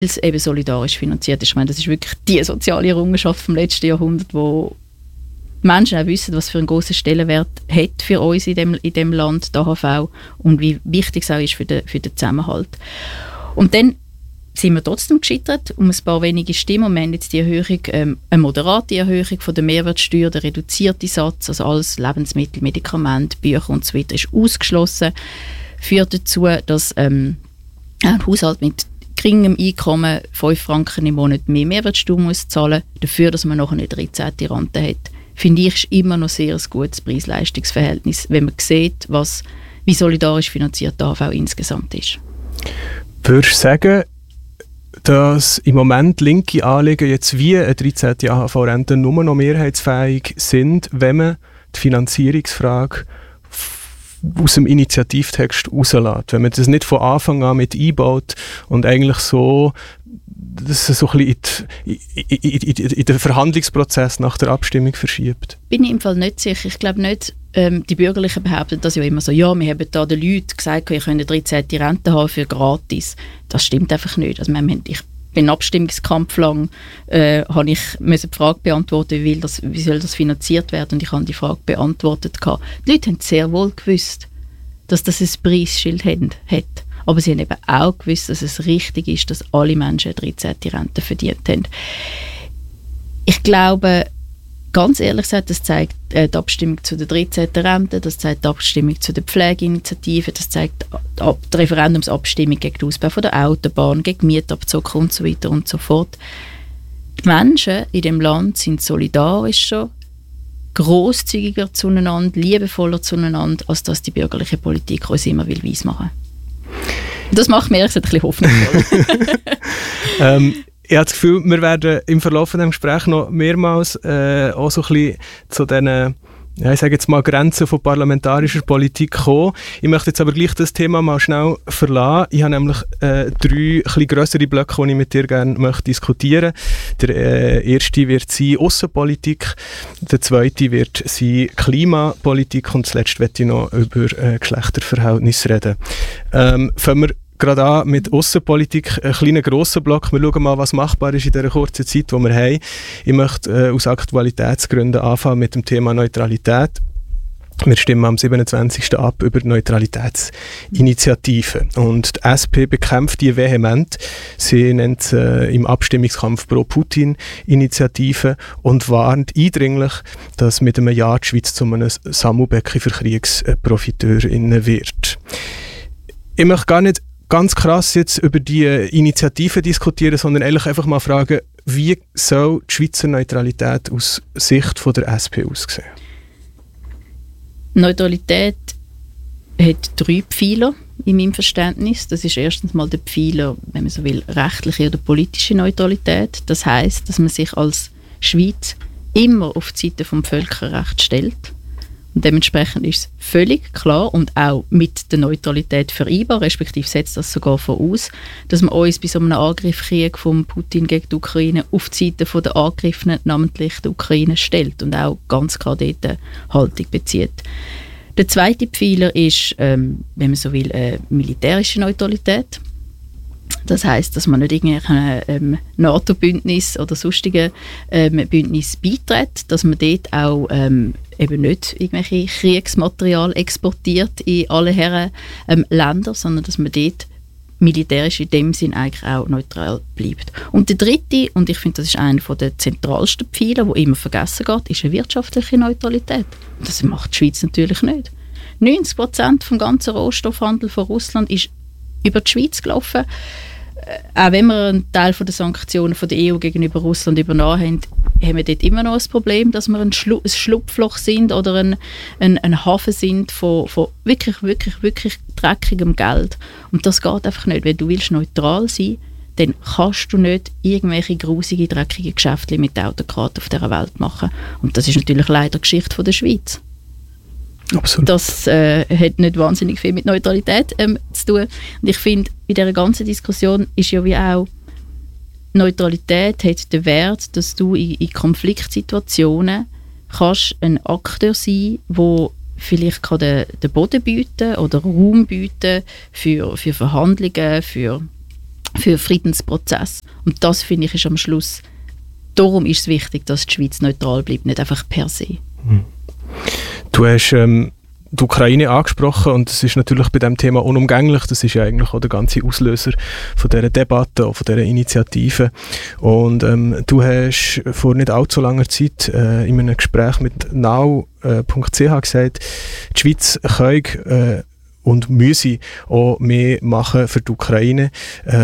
es eben solidarisch finanziert ist. Ich meine, das ist wirklich die soziale Errungenschaft vom letzten Jahrhundert, wo Menschen auch wissen, was für einen grossen Stellenwert hat für uns in dem Land, die AHV, und wie wichtig es auch ist für den Zusammenhalt. Und dann sind wir trotzdem gescheitert um ein paar wenige Stimmen. Und wir haben jetzt die Erhöhung, eine moderate Erhöhung von der Mehrwertsteuer, der reduzierte Satz, also alles Lebensmittel, Medikamente, Bücher und so weiter, ist ausgeschlossen. Führt dazu, dass ein Haushalt mit geringem Einkommen 5 Franken im Monat mehr Mehrwertsteuer muss zahlen, dafür, dass man noch eine 13. Rente hat. Finde ich, ist immer noch sehr ein gutes Preis-Leistungs-Verhältnis, wenn man sieht, wie solidarisch finanziert die AHV insgesamt ist. Würdest du sagen, dass im Moment linke Anliegen jetzt wie eine 13. AHV-Rente nur noch mehrheitsfähig sind, wenn man die Finanzierungsfrage aus dem Initiativtext rauslässt. Wenn man das nicht von Anfang an mit einbaut und eigentlich so das so ein bisschen in den Verhandlungsprozess nach der Abstimmung verschiebt? Bin ich im Fall nicht sicher. Ich glaube nicht, die Bürgerlichen behaupten das ja immer so, ja, wir haben da den Leuten gesagt, ihr könnt eine 13. Rente haben für gratis. Das stimmt einfach nicht. Also ich bin Abstimmungskampf lang, habe ich die Frage beantworten, wie soll das finanziert werden, und ich habe die Frage beantwortet. Die Leute haben sehr wohl gewusst, dass das ein Preisschild hat. Aber sie haben eben auch gewusst, dass es richtig ist, dass alle Menschen eine 13. Rente verdient haben. Ich glaube, ganz ehrlich gesagt, das zeigt die Abstimmung zu der 13. Rente, das zeigt die Abstimmung zu der Pflegeinitiative, das zeigt die Referendumsabstimmung gegen den Ausbau von der Autobahn, gegen Mietabzug und so weiter und so fort. Die Menschen in dem Land sind solidarischer, grosszügiger zueinander, liebevoller zueinander, als dass die bürgerliche Politik uns immer weismachen will. Das macht mir ehrlich gesagt ein bisschen hoffnungsvoll. Ich habe das Gefühl, wir werden im Verlauf dieses Gesprächs noch mehrmals auch so ein bisschen zu diesen, ich sage jetzt mal, Grenzen von parlamentarischer Politik kommen. Ich möchte jetzt aber gleich das Thema mal schnell verlassen. Ich habe nämlich 3 etwas grössere Blöcke, die ich mit dir gerne möchte diskutieren möchte. Der erste wird sein Aussenpolitik, der zweite wird sein Klimapolitik und zuletzt möchte ich noch über Geschlechterverhältnisse reden. Fangen wir gerade an mit Aussenpolitik, einen kleinen grossen Block. Wir schauen mal, was machbar ist in dieser kurzen Zeit, die wir haben. Ich möchte aus Aktualitätsgründen anfangen mit dem Thema Neutralität. Wir stimmen am 27. ab über die Neutralitätsinitiative. Und die SP bekämpft die vehement. Sie nennt es im Abstimmungskampf Pro-Putin-Initiative und warnt eindringlich, dass mit einem Jahr die Schweiz zu einem Sammelbecken für Kriegsprofiteurinnen wird. Ich möchte gar nicht ganz krass jetzt über die Initiative diskutieren, sondern eigentlich einfach mal fragen, wie soll die Schweizer Neutralität aus Sicht von der SP aussehen? Neutralität hat 3 Pfeiler in meinem Verständnis. Das ist erstens mal der Pfeiler, wenn man so will, rechtliche oder politische Neutralität. Das heisst, dass man sich als Schweiz immer auf die Seite vom Völkerrecht stellt. Und dementsprechend ist es völlig klar und auch mit der Neutralität vereinbar, respektive setzt das sogar voraus, dass man uns bei so einem Angriffskrieg von Putin gegen die Ukraine auf die Seite von der Angegriffenen, namentlich der Ukraine, stellt und auch ganz klar dort eine Haltung bezieht. Der zweite Pfeiler ist, wenn man so will, militärische Neutralität. Das heisst, dass man nicht irgendeinem NATO-Bündnis oder sonstigen Bündnis beitritt, dass man dort auch eben nicht irgendwelche Kriegsmaterial exportiert in alle Herren Länder, sondern dass man dort militärisch in dem Sinn eigentlich auch neutral bleibt. Und der dritte, und ich finde, das ist einer der zentralsten Pfeiler, der immer vergessen geht, ist eine wirtschaftliche Neutralität. Und das macht die Schweiz natürlich nicht. 90% vom ganzen Rohstoffhandel von Russland ist über die Schweiz gelaufen. Auch wenn wir einen Teil der Sanktionen von der EU gegenüber Russland übernommen haben wir dort immer noch ein Problem, dass wir ein Schlupfloch sind oder ein Hafen sind von wirklich dreckigem Geld. Und das geht einfach nicht. Wenn du willst neutral sein, dann kannst du nicht irgendwelche grusige, dreckige Geschäfte mit Autokraten auf dieser Welt machen. Und das ist natürlich leider die Geschichte von der Schweiz. Absolut. Das hat nicht wahnsinnig viel mit Neutralität zu tun. Und ich finde, bei dieser ganzen Diskussion ist ja wie auch, Neutralität hat den Wert, dass du in Konfliktsituationen kannst ein Akteur sein, der vielleicht kann den Boden bieten oder Raum bieten für Verhandlungen, für für Friedensprozess. Und das, finde ich, ist am Schluss, darum ist es wichtig, dass die Schweiz neutral bleibt, nicht einfach per se. Du hast die Ukraine angesprochen und das ist natürlich bei diesem Thema unumgänglich. Das ist ja eigentlich auch der ganze Auslöser von dieser Debatte, auch von dieser Initiative. Und du hast vor nicht allzu langer Zeit in einem Gespräch mit now.ch gesagt, die Schweiz kann und müsse auch mehr machen für die Ukraine.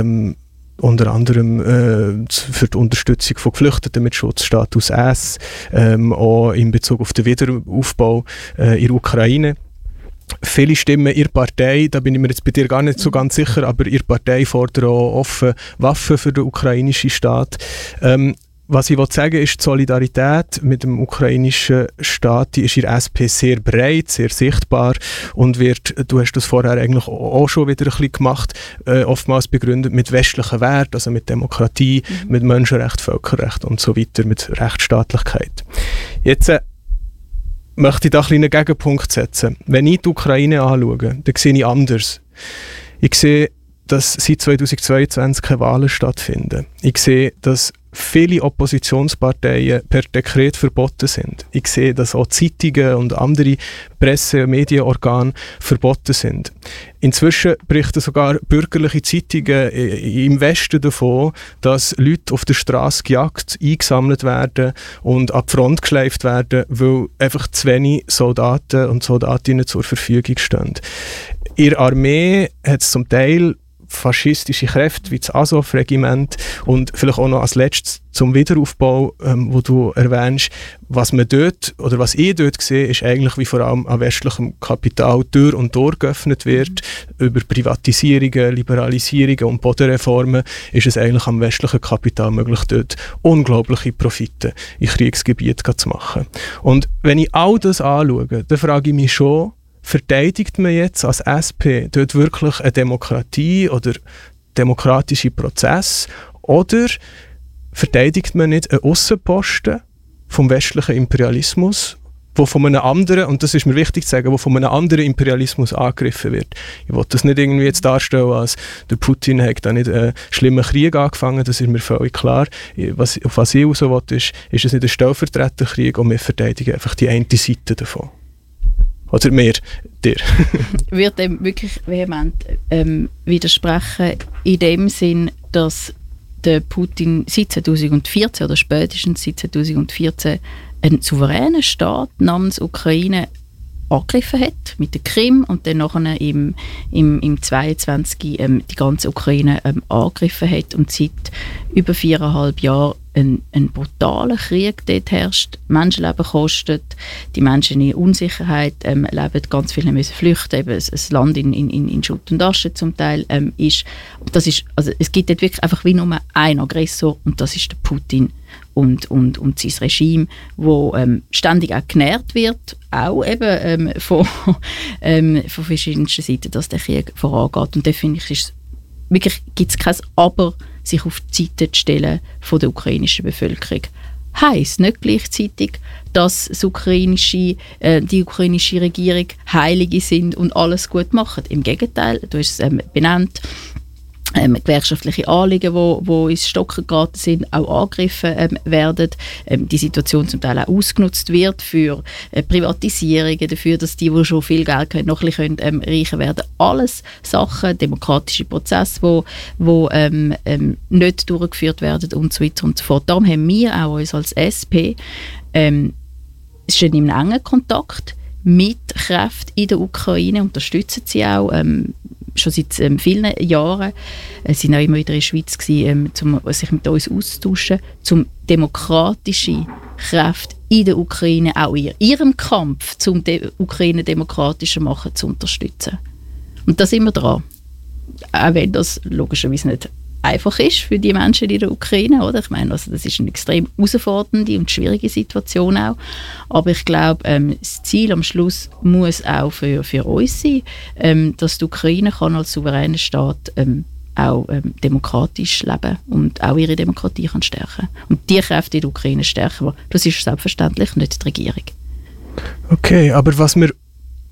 Unter anderem für die Unterstützung von Geflüchteten mit Schutzstatus S, auch in Bezug auf den Wiederaufbau in der Ukraine. Viele Stimmen in der Partei, da bin ich mir jetzt bei dir gar nicht so ganz sicher, aber ihre Partei fordert auch offen Waffen für den ukrainischen Staat. Was ich sagen will, ist, die Solidarität mit dem ukrainischen Staat, die ist in der SP sehr breit, sehr sichtbar und wird, du hast das vorher eigentlich auch schon wieder ein bisschen gemacht, oftmals begründet mit westlichen Werten, also mit Demokratie, mit Menschenrecht, Völkerrecht und so weiter, mit Rechtsstaatlichkeit. Jetzt möchte ich da einen Gegenpunkt setzen. Wenn ich die Ukraine anschaue, dann sehe ich anders. Ich sehe, dass seit 2022 keine Wahlen stattfinden. Ich sehe, dass viele Oppositionsparteien per Dekret verboten sind. Ich sehe, dass auch Zeitungen und andere Presse- und Medienorgane verboten sind. Inzwischen berichten sogar bürgerliche Zeitungen im Westen davon, dass Leute auf der Straße gejagt, eingesammelt werden und an die Front geschleift werden, weil einfach zu wenig Soldaten und Soldatinnen zur Verfügung stehen. In der Armee hat es zum Teil faschistische Kräfte wie das Azov-Regiment und vielleicht auch noch als letztes zum Wiederaufbau, wo du erwähnst, was man dort oder was ich dort sehe, ist eigentlich wie vor allem an westlichem Kapital Tür und Tor geöffnet wird. Über Privatisierungen, Liberalisierungen und Bodenreformen ist es eigentlich am westlichen Kapital möglich, dort unglaubliche Profite in Kriegsgebieten zu machen. Und wenn ich all das anschaue, dann frage ich mich schon, verteidigt man jetzt als SP dort wirklich eine Demokratie oder demokratische Prozess oder verteidigt man nicht einen Aussenposten vom westlichen Imperialismus, wo von einem anderen, und das ist mir wichtig zu sagen, wo von einem anderen Imperialismus angegriffen wird. Ich will das nicht irgendwie jetzt darstellen, als der Putin hat da nicht einen schlimmen Krieg angefangen, das ist mir völlig klar. Auf was ich raus will, ist es nicht ein Stellvertreterkrieg und wir verteidigen einfach die eine Seite davon. Oder mehr dir. Ich würde dem wirklich vehement widersprechen, in dem Sinn, dass der Putin seit 2014 oder spätestens seit 2014 einen souveränen Staat namens Ukraine angegriffen hat, mit der Krim und dann nachher im 22 die ganze Ukraine angegriffen hat und seit über 4,5 Jahren ein brutaler Krieg dort herrscht, Menschenleben kostet, die Menschen in Unsicherheit leben, ganz viele müssen flüchten, eben ein Land in Schutt und Asche zum Teil ist. Also es gibt dort wirklich einfach wie nur einen Aggressor und das ist der Putin und sein Regime, wo ständig auch genährt wird, auch eben von verschiedensten Seiten, dass der Krieg vorangeht. Und da finde ich, gibt es kein Aber, sich auf die Seite zu stellen von der ukrainischen Bevölkerung. Heisst nicht gleichzeitig, dass die ukrainische Regierung Heilige sind und alles gut machen. Im Gegenteil, du hast es benannt, gewerkschaftliche Anliegen, die ins Stocken geraten sind, auch angegriffen werden. Die Situation zum Teil auch ausgenutzt wird für Privatisierungen, dafür, dass die schon viel Geld haben, noch ein bisschen reicher werden. Alles Sachen, demokratische Prozesse, die nicht durchgeführt werden und so weiter und so fort. Darum haben wir auch uns als SP schon in einem engen Kontakt mit Kräften in der Ukraine, unterstützen sie auch schon seit vielen Jahren. Sie waren auch immer wieder in der Schweiz, um sich mit uns auszutauschen, um demokratische Kräfte in der Ukraine, auch in ihrem Kampf, um die Ukraine demokratischer machen, zu unterstützen. Und da sind wir dran. Auch wenn das logischerweise nicht einfach ist für die Menschen in der Ukraine, oder? Ich meine, also das ist eine extrem herausfordernde und schwierige Situation auch. Aber ich glaube, das Ziel am Schluss muss auch für uns sein, dass die Ukraine kann als souveräner Staat auch demokratisch leben und auch ihre Demokratie kann stärken. Und die Kräfte in der Ukraine stärken, das ist selbstverständlich nicht die Regierung. Okay, aber was mir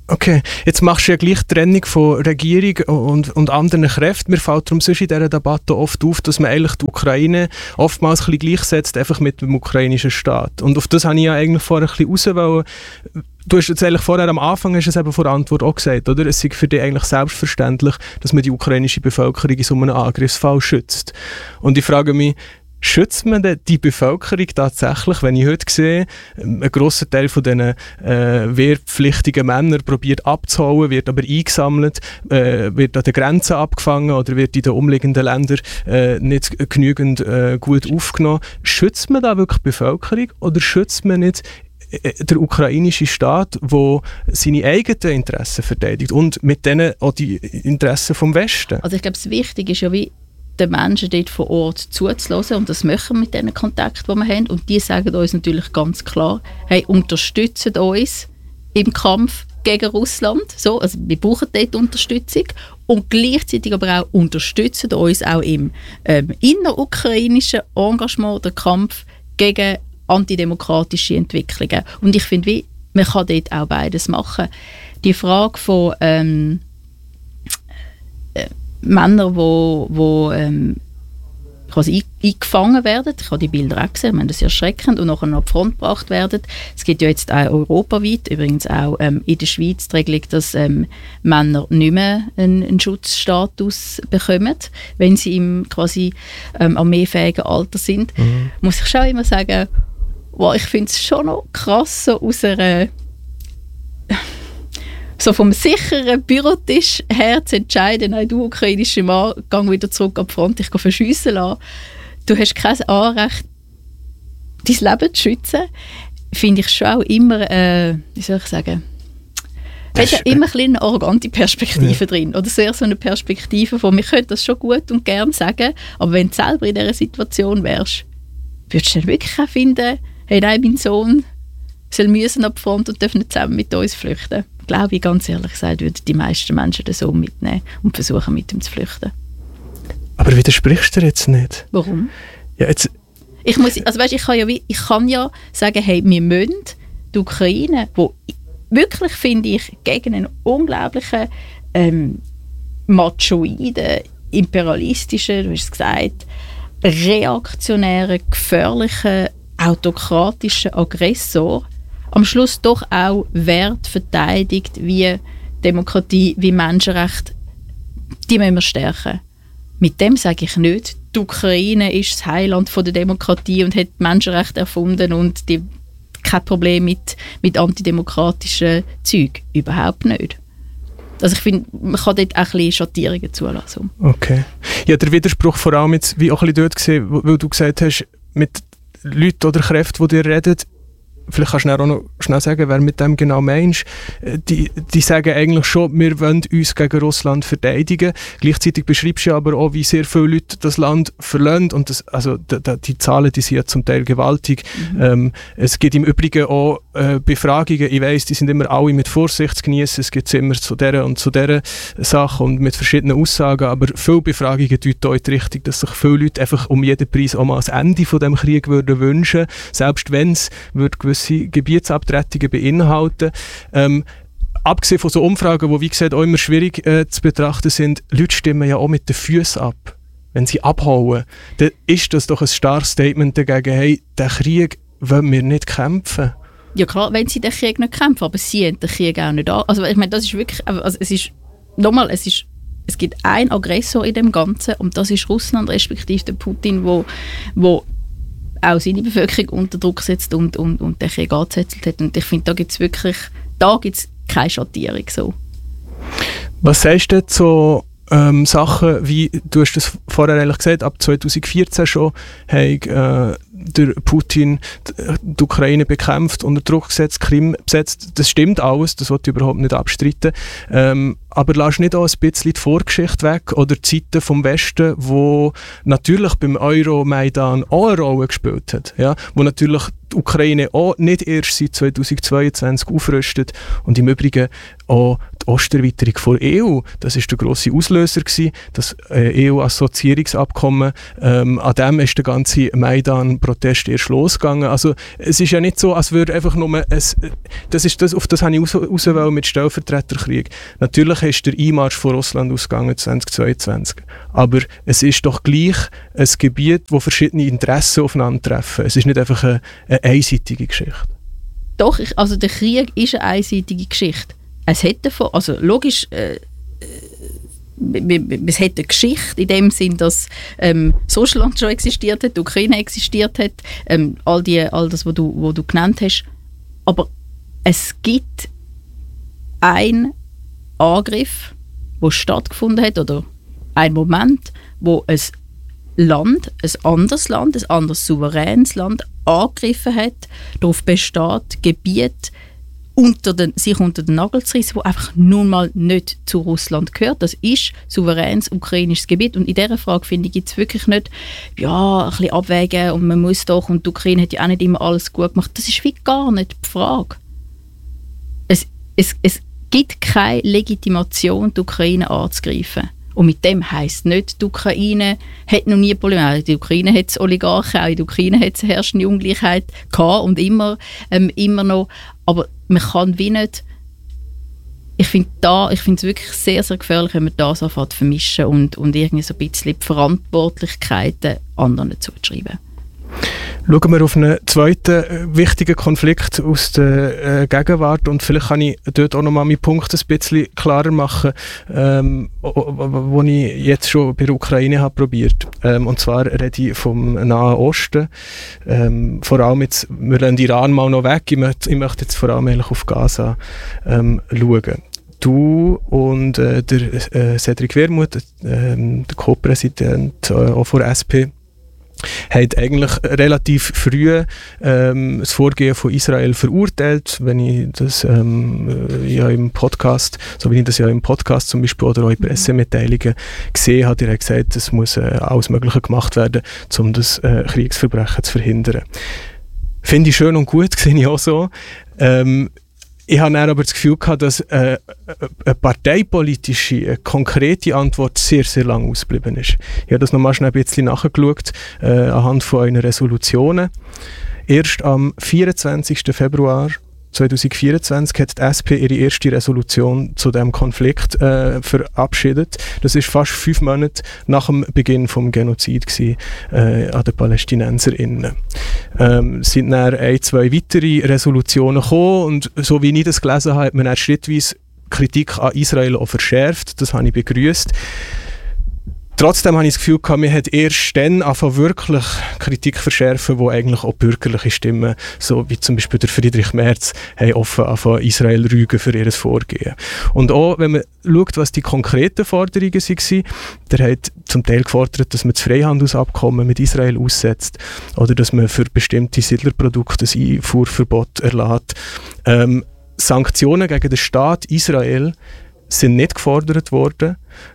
Okay, jetzt machst du ja gleich die Trennung von Regierung und anderen Kräften. Mir fällt darum sonst in dieser Debatte oft auf, dass man eigentlich die Ukraine oftmals ein bisschen gleichsetzt, einfach mit dem ukrainischen Staat. Und auf das habe ich ja eigentlich vorher ein bisschen raus wollen. Du hast jetzt eigentlich vorher am Anfang hast es eben vor der Antwort auch gesagt, oder? Es ist für dich eigentlich selbstverständlich, dass man die ukrainische Bevölkerung in so einem Angriffsfall schützt. Und ich frage mich, schützt man denn die Bevölkerung tatsächlich, wenn ich heute sehe, ein grosser Teil von diesen wehrpflichtigen Männern probiert abzuhauen, wird aber eingesammelt, wird an den Grenzen abgefangen oder wird in den umliegenden Ländern nicht genügend gut aufgenommen. Schützt man da wirklich die Bevölkerung oder schützt man nicht der ukrainische Staat, der seine eigenen Interessen verteidigt und mit denen auch die Interessen vom Westen? Also ich glaube, das Wichtige ist ja, wie den Menschen dort vor Ort zuzulassen und das machen wir mit diesen Kontakten, die wir haben. Und die sagen uns natürlich ganz klar, hey, unterstützt uns im Kampf gegen Russland. So, also wir brauchen dort Unterstützung und gleichzeitig aber auch unterstützen uns auch im innerukrainischen Engagement, der Kampf gegen antidemokratische Entwicklungen. Und ich finde, man kann dort auch beides machen. Die Frage von Männer, die quasi eingefangen werden. Ich habe die Bilder auch gesehen, das ist erschreckend, und nachher an die Front gebracht werden. Es gibt ja jetzt auch europaweit, übrigens auch in der Schweiz, die Regelung, dass Männer nicht mehr einen Schutzstatus bekommen, wenn sie im quasi armeefähigen Alter sind. Muss ich schon immer sagen, wow, ich finde es schon noch krass, so aus einer so vom sicheren Bürotisch her zu entscheiden, nein, du ukrainischer Mann, geh wieder zurück an die Front, ich gehe verschiessen lassen. Du hast kein Anrecht, dein Leben zu schützen, finde ich schon auch immer, wie soll ich sagen, hat ja immer eine arrogante Perspektive drin. Oder sehr so eine Perspektive von, wir können das schon gut und gern sagen, aber wenn du selber in dieser Situation wärst, würdest du dann wirklich auch finden, hey, nein, mein Sohn soll müssen ab die Front und darf nicht zusammen mit uns flüchten. Glaube ich, ganz ehrlich gesagt, würden die meisten Menschen den Sohn mitnehmen und versuchen, mit ihm zu flüchten. Aber widersprichst du jetzt nicht? Warum? Ja, jetzt ich kann ja sagen, hey, wir müssen die Ukraine, wo wirklich, finde ich, gegen einen unglaublichen machoiden, imperialistischen, du hast es gesagt, reaktionären, gefährlichen, autokratischen Aggressor am Schluss doch auch Werte verteidigt wie Demokratie, wie Menschenrechte, die müssen wir stärken. Mit dem sage ich nicht, die Ukraine ist das Heiland von der Demokratie und hat Menschenrechte erfunden und kein Problem mit antidemokratischen Zeug. Überhaupt nicht. Also ich finde, man kann dort auch ein bisschen Schattierungen zulassen. Okay. Ja, der Widerspruch vor allem jetzt, wie auch ein bisschen dort gesehen, weil du gesagt hast, mit Leuten oder Kräften, die dir reden, vielleicht kannst du auch noch schnell sagen, wer mit dem genau meinst, die sagen eigentlich schon, wir wollen uns gegen Russland verteidigen. Gleichzeitig beschreibst du aber auch, wie sehr viele Leute das Land verlassen und das, also die Zahlen, die sind ja zum Teil gewaltig. Es gibt im Übrigen auch Befragungen, ich weiss, die sind immer alle mit Vorsicht zu genießen, es gibt immer zu dieser und zu dieser Sache und mit verschiedenen Aussagen, aber viele Befragungen deuten auch in die Richtung, dass sich viele Leute einfach um jeden Preis auch mal das Ende von dem Krieg würden wünschen, selbst wenn es gewisse Gebietsabtretungen beinhalten. Abgesehen von so Umfragen, die wie gesagt auch immer schwierig zu betrachten sind, Leute stimmen ja auch mit den Füßen ab. Wenn sie abhauen, dann ist das doch ein starkes Statement dagegen, hey, den Krieg wollen wir nicht kämpfen. Ja klar, wenn sie den Krieg nicht kämpfen, aber sie haben den Krieg auch nicht an. Also ich meine, das ist wirklich, also es ist, nochmal, es gibt einen Aggressor in dem Ganzen und das ist Russland, respektive der Putin, wo auch seine Bevölkerung unter Druck setzt und den Krieg angezettelt hat. Und ich finde, da gibt es keine Schattierung so. Was sagst du zu Sachen wie, du hast das vorher eigentlich gesagt, ab 2014 schon, hat der Putin die Ukraine bekämpft, unter Druck gesetzt, Krim besetzt. Das stimmt alles, das wollte ich überhaupt nicht abstreiten. Aber lass nicht auch ein bisschen die Vorgeschichte weg oder die Zeiten vom Westen, wo natürlich beim Euromaidan auch eine Rolle gespielt hat. Ja? Wo natürlich die Ukraine auch nicht erst seit 2022 aufrüstet und im Übrigen auch die Osterweiterung der EU. Das ist der grosse Auslöser gewesen, das EU-Assoziierungsabkommen. An dem ist der ganze Maidan-Protest erst losgegangen. Also es ist ja nicht so, als würde einfach nur auf das habe ich raus mit Stellvertreterkrieg. Natürlich ist der Einmarsch von Russland ausgegangen 2022. Aber es ist doch gleich ein Gebiet, wo verschiedene Interessen aufeinandertreffen. Es ist nicht einfach eine einseitige Geschichte. Doch, also der Krieg ist eine einseitige Geschichte. Es hat davon, also logisch, es hat eine Geschichte in dem Sinn, dass das Russland schon existiert hat, die Ukraine existiert hat, all das, was du genannt hast. Aber es gibt einen Angriff, der stattgefunden hat, oder einen Moment, wo ein anderes souveränes Land angegriffen hat, darauf besteht, Gebiet sich unter den Nagel zu reissen, das einfach nun mal nicht zu Russland gehört. Das ist souveränes ukrainisches Gebiet. Und in dieser Frage, finde ich, gibt es wirklich nicht, ein bisschen abwägen und man muss doch, und die Ukraine hat ja auch nicht immer alles gut gemacht. Das ist wie gar nicht die Frage. Es gibt keine Legitimation, die Ukraine anzugreifen. Und mit dem heisst nicht, die Ukraine hat noch nie Probleme. In der Ukraine hat es Oligarchen, auch in der Ukraine hat es eine herrschende Ungleichheit gehabt und immer noch. Aber man kann wie nicht. Ich finde es wirklich sehr, sehr gefährlich, wenn man das anfängt zu vermischen und irgendwie so ein bisschen die Verantwortlichkeiten anderen zuzuschreiben. Schauen wir auf einen zweiten wichtigen Konflikt aus der Gegenwart und vielleicht kann ich dort auch nochmal meinen Punkt ein bisschen klarer machen, wo ich jetzt schon bei der Ukraine habe probiert. Und zwar rede ich vom Nahen Osten. Vor allem jetzt, wir lassen Iran mal noch weg, ich möchte jetzt vor allem eigentlich auf Gaza schauen. Du und der Cedric Wermuth, der Co-Präsident auch von SP, hat eigentlich relativ früh das Vorgehen von Israel verurteilt, wenn ich das im Podcast, so wie ich das ja im Podcast zum Beispiel oder auch in Pressemitteilungen gesehen habe, er hat gesagt, es muss alles Mögliche gemacht werden, um das Kriegsverbrechen zu verhindern. Finde ich schön und gut, sehe ich auch so. Ich habe dann aber das Gefühl gehabt, dass eine parteipolitische, eine konkrete Antwort sehr, sehr lange ausgeblieben ist. Ich habe das nochmal schnell ein bisschen nachgeschaut, anhand von euren Resolutionen. Erst am 24. Februar 2024 hat die SP ihre erste Resolution zu diesem Konflikt verabschiedet. Das ist fast 5 Monate nach dem Beginn des Genozids an den PalästinenserInnen. Es sind dann 2 weitere Resolutionen gekommen und so wie ich das gelesen habe, hat man dann schrittweise Kritik an Israel auch verschärft. Das habe ich begrüßt. Trotzdem habe ich das Gefühl gehabt, man hat erst dann angefangen, wirklich Kritik verschärfen, wo eigentlich auch bürgerliche Stimmen, so wie zum Beispiel der Friedrich Merz, haben offen angefangen, Israel rügen für ihr Vorgehen. Und auch, wenn man schaut, was die konkreten Forderungen waren, der hat zum Teil gefordert, dass man das Freihandelsabkommen mit Israel aussetzt oder dass man für bestimmte Siedlerprodukte ein Einfuhrverbot erlässt. Sanktionen gegen den Staat Israel sind nicht gefordert worden.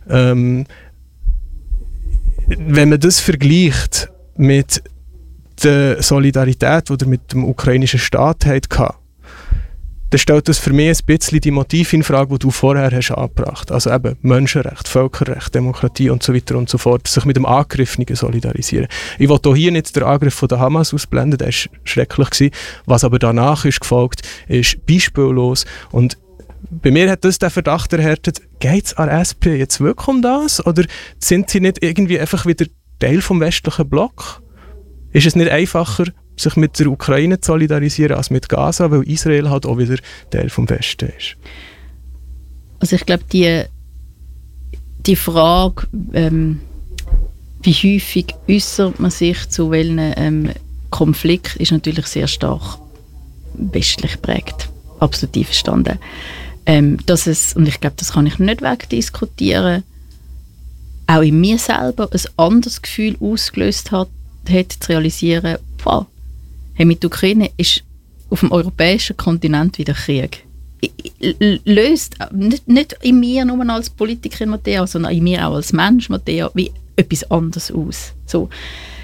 Wenn man das vergleicht mit der Solidarität, die mit dem ukrainischen Staat hatte, dann stellt das für mich ein bisschen die Motive in Frage, die du vorher hast angebracht. Also eben Menschenrecht, Völkerrecht, Demokratie und so weiter und so fort, sich mit dem Angriffenen solidarisieren. Ich will hier nicht den Angriff von der Hamas ausblenden, der war schrecklich gewesen. Was aber danach ist gefolgt, ist beispiellos. Und bei mir hat das den Verdacht erhärtet, geht es an SP jetzt wirklich um das? Oder sind sie nicht irgendwie einfach wieder Teil vom westlichen Block? Ist es nicht einfacher, sich mit der Ukraine zu solidarisieren als mit Gaza, weil Israel halt auch wieder Teil vom Westen ist? Also ich glaube, die Frage, wie häufig äußert man sich zu welchen Konflikt, ist natürlich sehr stark westlich geprägt. Absolut einverstanden. Dass es, und ich glaube, das kann ich nicht wegdiskutieren, auch in mir selber ein anderes Gefühl ausgelöst hat zu realisieren, wow, hey, mit der Ukraine ist auf dem europäischen Kontinent wieder Krieg. Löst nicht in mir nur als Politikerin, Matthäa, sondern in mir auch als Mensch, Matthäa, wie etwas anderes aus. So,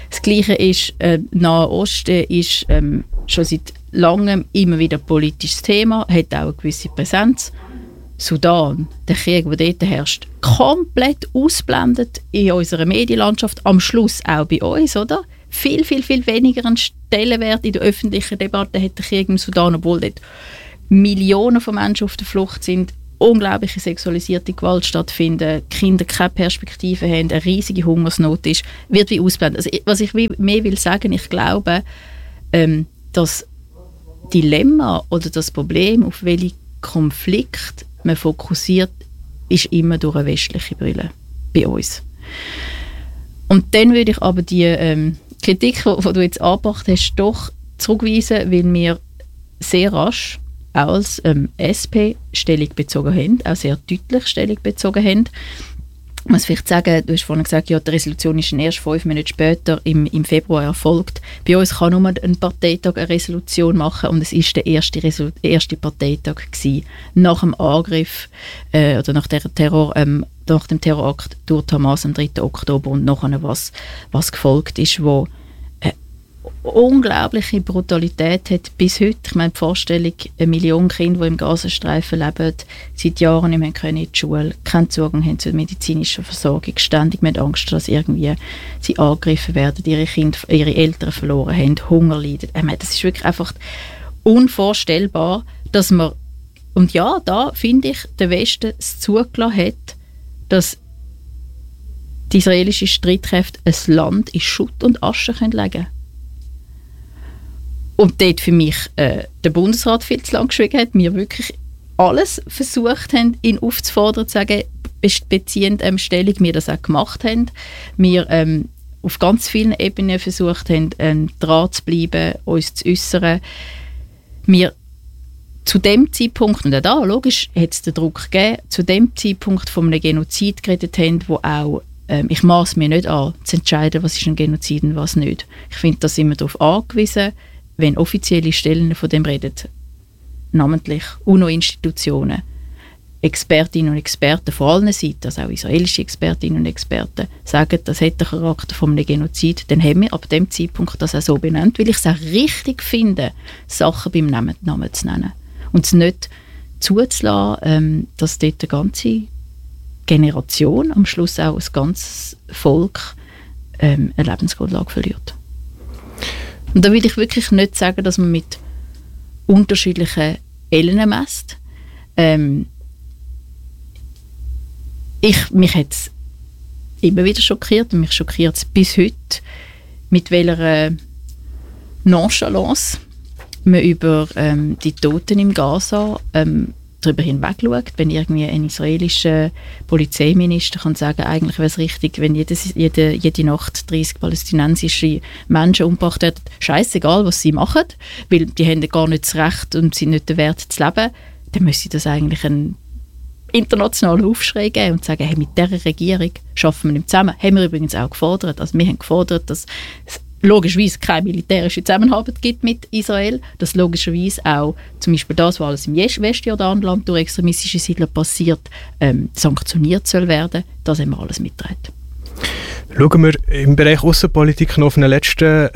Das Gleiche ist, Nahe Osten ist schon seit langem immer wieder ein politisches Thema, hat auch eine gewisse Präsenz. Sudan, der Krieg, der dort herrscht, komplett ausblendet in unserer Medienlandschaft, am Schluss auch bei uns, oder? Viel, viel, viel weniger einen Stellenwert in der öffentlichen Debatte hat der Krieg im Sudan, obwohl dort Millionen von Menschen auf der Flucht sind, unglaubliche sexualisierte Gewalt stattfindet, Kinder keine Perspektive haben, eine riesige Hungersnot ist, wird wie ausblendet. Also, was ich mehr will sagen, ich glaube, das Dilemma oder das Problem, auf welche Konflikt man fokussiert, ist immer durch eine westliche Brille bei uns. Und dann würde ich aber die Kritik, die du jetzt angebracht hast, doch zurückweisen, weil wir sehr rasch auch als SP Stellung bezogen haben, auch sehr deutlich Stellung bezogen haben. Ich muss vielleicht sagen, du hast vorhin gesagt, ja, die Resolution ist erst 5 Monate später im Februar erfolgt. Bei uns kann nur ein Parteitag eine Resolution machen und es war der erste Parteitag gewesen, nach dem Angriff oder nach dem Terrorakt durch die Hamas am 3. Oktober und nachher was gefolgt ist, wo unglaubliche Brutalität hat bis heute. Ich meine, die Vorstellung, 1 Million Kinder, die im Gazastreifen leben, seit Jahren nicht mehr können in die Schule, keinen Zugang haben zur medizinischen Versorgung, ständig mit Angst, dass irgendwie sie angegriffen werden, ihre Eltern verloren haben, Hunger leiden. Ich meine, das ist wirklich einfach unvorstellbar, dass man, und ja, da finde ich, der Westen es zugelassen hat, dass die israelischen Streitkräfte ein Land in Schutt und Asche legen können. Und dort für mich der Bundesrat viel zu lange geschwiegen hat, wir wirklich alles versucht haben, ihn aufzufordern, zu sagen, beziehend Stellung, wir das auch gemacht haben. Wir auf ganz vielen Ebenen versucht haben, dran zu bleiben, uns zu äußern. Wir zu dem Zeitpunkt, und auch da, logisch, hat es den Druck gegeben, zu dem Zeitpunkt von einem Genozid geredet haben, wo auch ich maße mir nicht an, zu entscheiden, was ist ein Genozid und was nicht. Ich finde, da sind wir darauf angewiesen, wenn offizielle Stellen von dem reden, namentlich UNO-Institutionen, Expertinnen und Experten von allen Seiten, also auch israelische Expertinnen und Experten, sagen, das hat den Charakter von einem Genozid, dann haben wir ab dem Zeitpunkt das auch so benannt, weil ich es auch richtig finde, Sachen beim Namen zu nennen. Und es nicht zuzulassen, dass dort eine ganze Generation, am Schluss auch ein ganzes Volk, eine Lebensgrundlage verliert. Und da will ich wirklich nicht sagen, dass man mit unterschiedlichen Ellen messt. Mich hat es immer wieder schockiert und mich schockiert es bis heute, mit welcher Nonchalance man über die Toten im Gaza darüber hinweg schaut, wenn irgendwie ein israelischer Polizeiminister kann sagen, eigentlich wäre es richtig, wenn jede Nacht 30 palästinensische Menschen umgebracht werden. Scheißegal, was sie machen, weil die haben gar nicht das Recht und sind nicht der Wert zu leben. Dann müsste das eigentlich einen internationalen Aufschrei geben und sagen, hey, mit dieser Regierung arbeiten wir nicht zusammen. Haben wir übrigens auch gefordert. Also wir haben gefordert, dass es logischerweise keine militärische Zusammenarbeit gibt mit Israel, dass logischerweise auch zum Beispiel das, was alles im Westjordanland durch extremistische Siedler passiert, sanktioniert soll werden. Das haben wir alles mitgetragen. Schauen wir im Bereich Außenpolitik noch auf eine letzte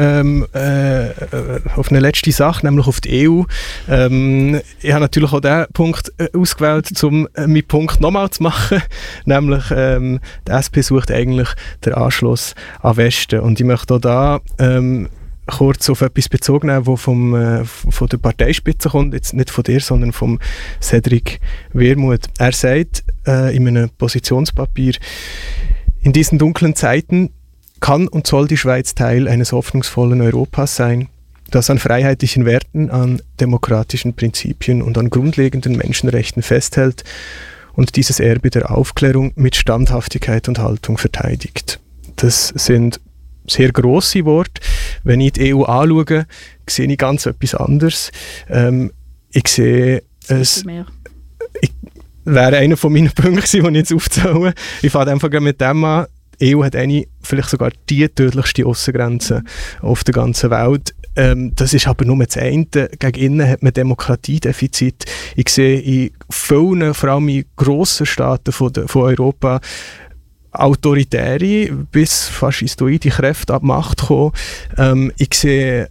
Sache, nämlich auf die EU. Ich habe natürlich auch diesen Punkt ausgewählt, um meinen Punkt nochmal zu machen, nämlich die SP sucht eigentlich den Anschluss an Westen. Und ich möchte auch da kurz auf etwas bezogen nehmen, das von der Parteispitze kommt, jetzt nicht von dir, sondern von Cedric Wermuth. Er sagt in einem Positionspapier, in diesen dunklen Zeiten kann und soll die Schweiz Teil eines hoffnungsvollen Europas sein, das an freiheitlichen Werten, an demokratischen Prinzipien und an grundlegenden Menschenrechten festhält und dieses Erbe der Aufklärung mit Standhaftigkeit und Haltung verteidigt. Das sind sehr grosse Worte. Wenn ich die EU anschaue, sehe ich ganz etwas anderes. Ich sehe es... wäre einer von meinen Punkten, die ich jetzt aufzähle. Ich fange einfach mit dem an. Die EU hat vielleicht sogar die tödlichste Aussengrenze auf der ganzen Welt. Das ist aber nur das eine. Gegen innen hat man Demokratiedefizit. Ich sehe in vielen, vor allem in grossen Staaten von Europa, autoritäre bis faschistoide Kräfte an die Macht kommen. Ich sehe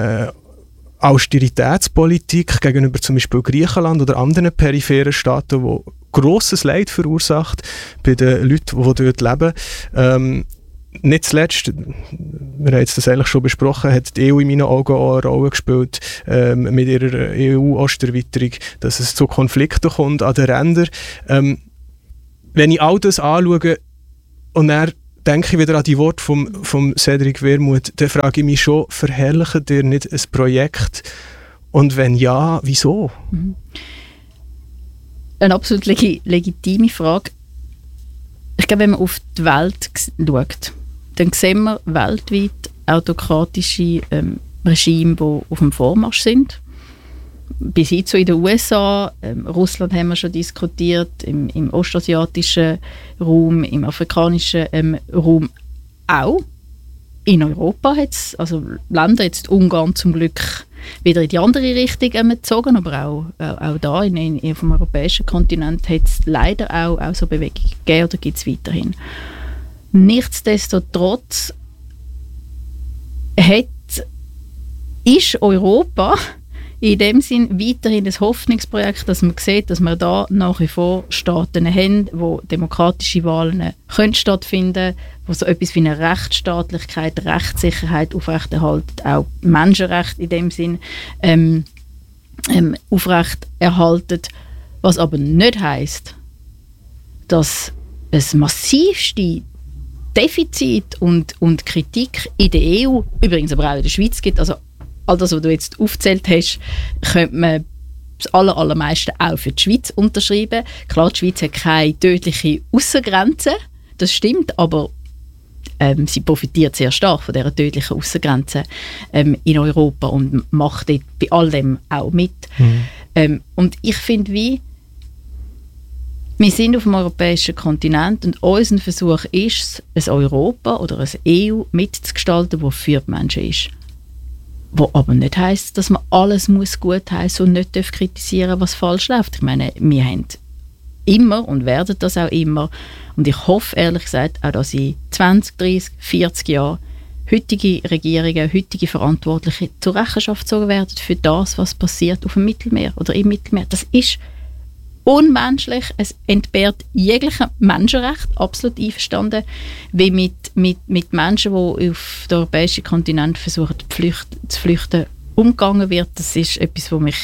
Austeritätspolitik gegenüber zum Beispiel Griechenland oder anderen peripheren Staaten, die grosses Leid verursacht bei den Leuten, die dort leben. Nicht zuletzt, wir haben jetzt das eigentlich schon besprochen, hat die EU in meinen Augen auch eine Rolle gespielt mit ihrer EU-Osterweiterung, dass es zu Konflikten kommt an den Rändern. Wenn ich all das anschaue und dann denke ich wieder an die Worte vom Cédric Wermuth, dann frage ich mich schon, verherrlichen ihr nicht ein Projekt? Und wenn ja, wieso? Eine absolut legitime Frage. Ich glaube, wenn man auf die Welt schaut, dann sehen wir weltweit autokratische Regime, die auf dem Vormarsch sind. Bis hin zu in den USA, Russland haben wir schon diskutiert, im ostasiatischen Raum, im afrikanischen Raum auch. In Europa hat es, also Länder, jetzt Ungarn zum Glück wieder in die andere Richtung gezogen, aber auch da auf dem europäischen Kontinent hat es leider auch so Bewegungen gegeben oder gibt es weiterhin. Nichtsdestotrotz ist Europa in dem Sinn weiterhin ein Hoffnungsprojekt, dass man sieht, dass wir da nach wie vor Staaten haben, wo demokratische Wahlen können stattfinden, wo so etwas wie eine Rechtsstaatlichkeit, Rechtssicherheit aufrechterhalten, auch Menschenrechte in dem Sinn aufrechterhalten, was aber nicht heisst, dass es massivste Defizit und Kritik in der EU, übrigens aber auch in der Schweiz gibt. Also all das, was du jetzt aufgezählt hast, könnte man das allermeiste auch für die Schweiz unterschreiben. Klar, die Schweiz hat keine tödliche Aussengrenze, das stimmt, aber sie profitiert sehr stark von dieser tödlichen Aussengrenze in Europa und macht dort bei all dem auch mit. Und ich finde, wir sind auf dem europäischen Kontinent und unser Versuch ist es, ein Europa oder eine EU mitzugestalten, das für die Menschen ist. Wo aber nicht heisst, dass man alles muss gutheissen und nicht kritisieren darf, was falsch läuft. Ich meine, wir haben immer und werden das auch immer. Und ich hoffe, ehrlich gesagt, auch dass in 20, 30, 40 Jahren heutige Regierungen, heutige Verantwortliche zur Rechenschaft gezogen werden für das, was passiert auf dem Mittelmeer oder im Mittelmeer. Das ist unmenschlich, es entbehrt jeglichem Menschenrecht, absolut einverstanden, wie mit Menschen, die auf den europäischen Kontinent versuchen zu flüchten, umgegangen wird. Das ist etwas, was mich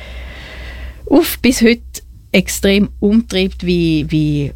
bis heute extrem umtreibt, wie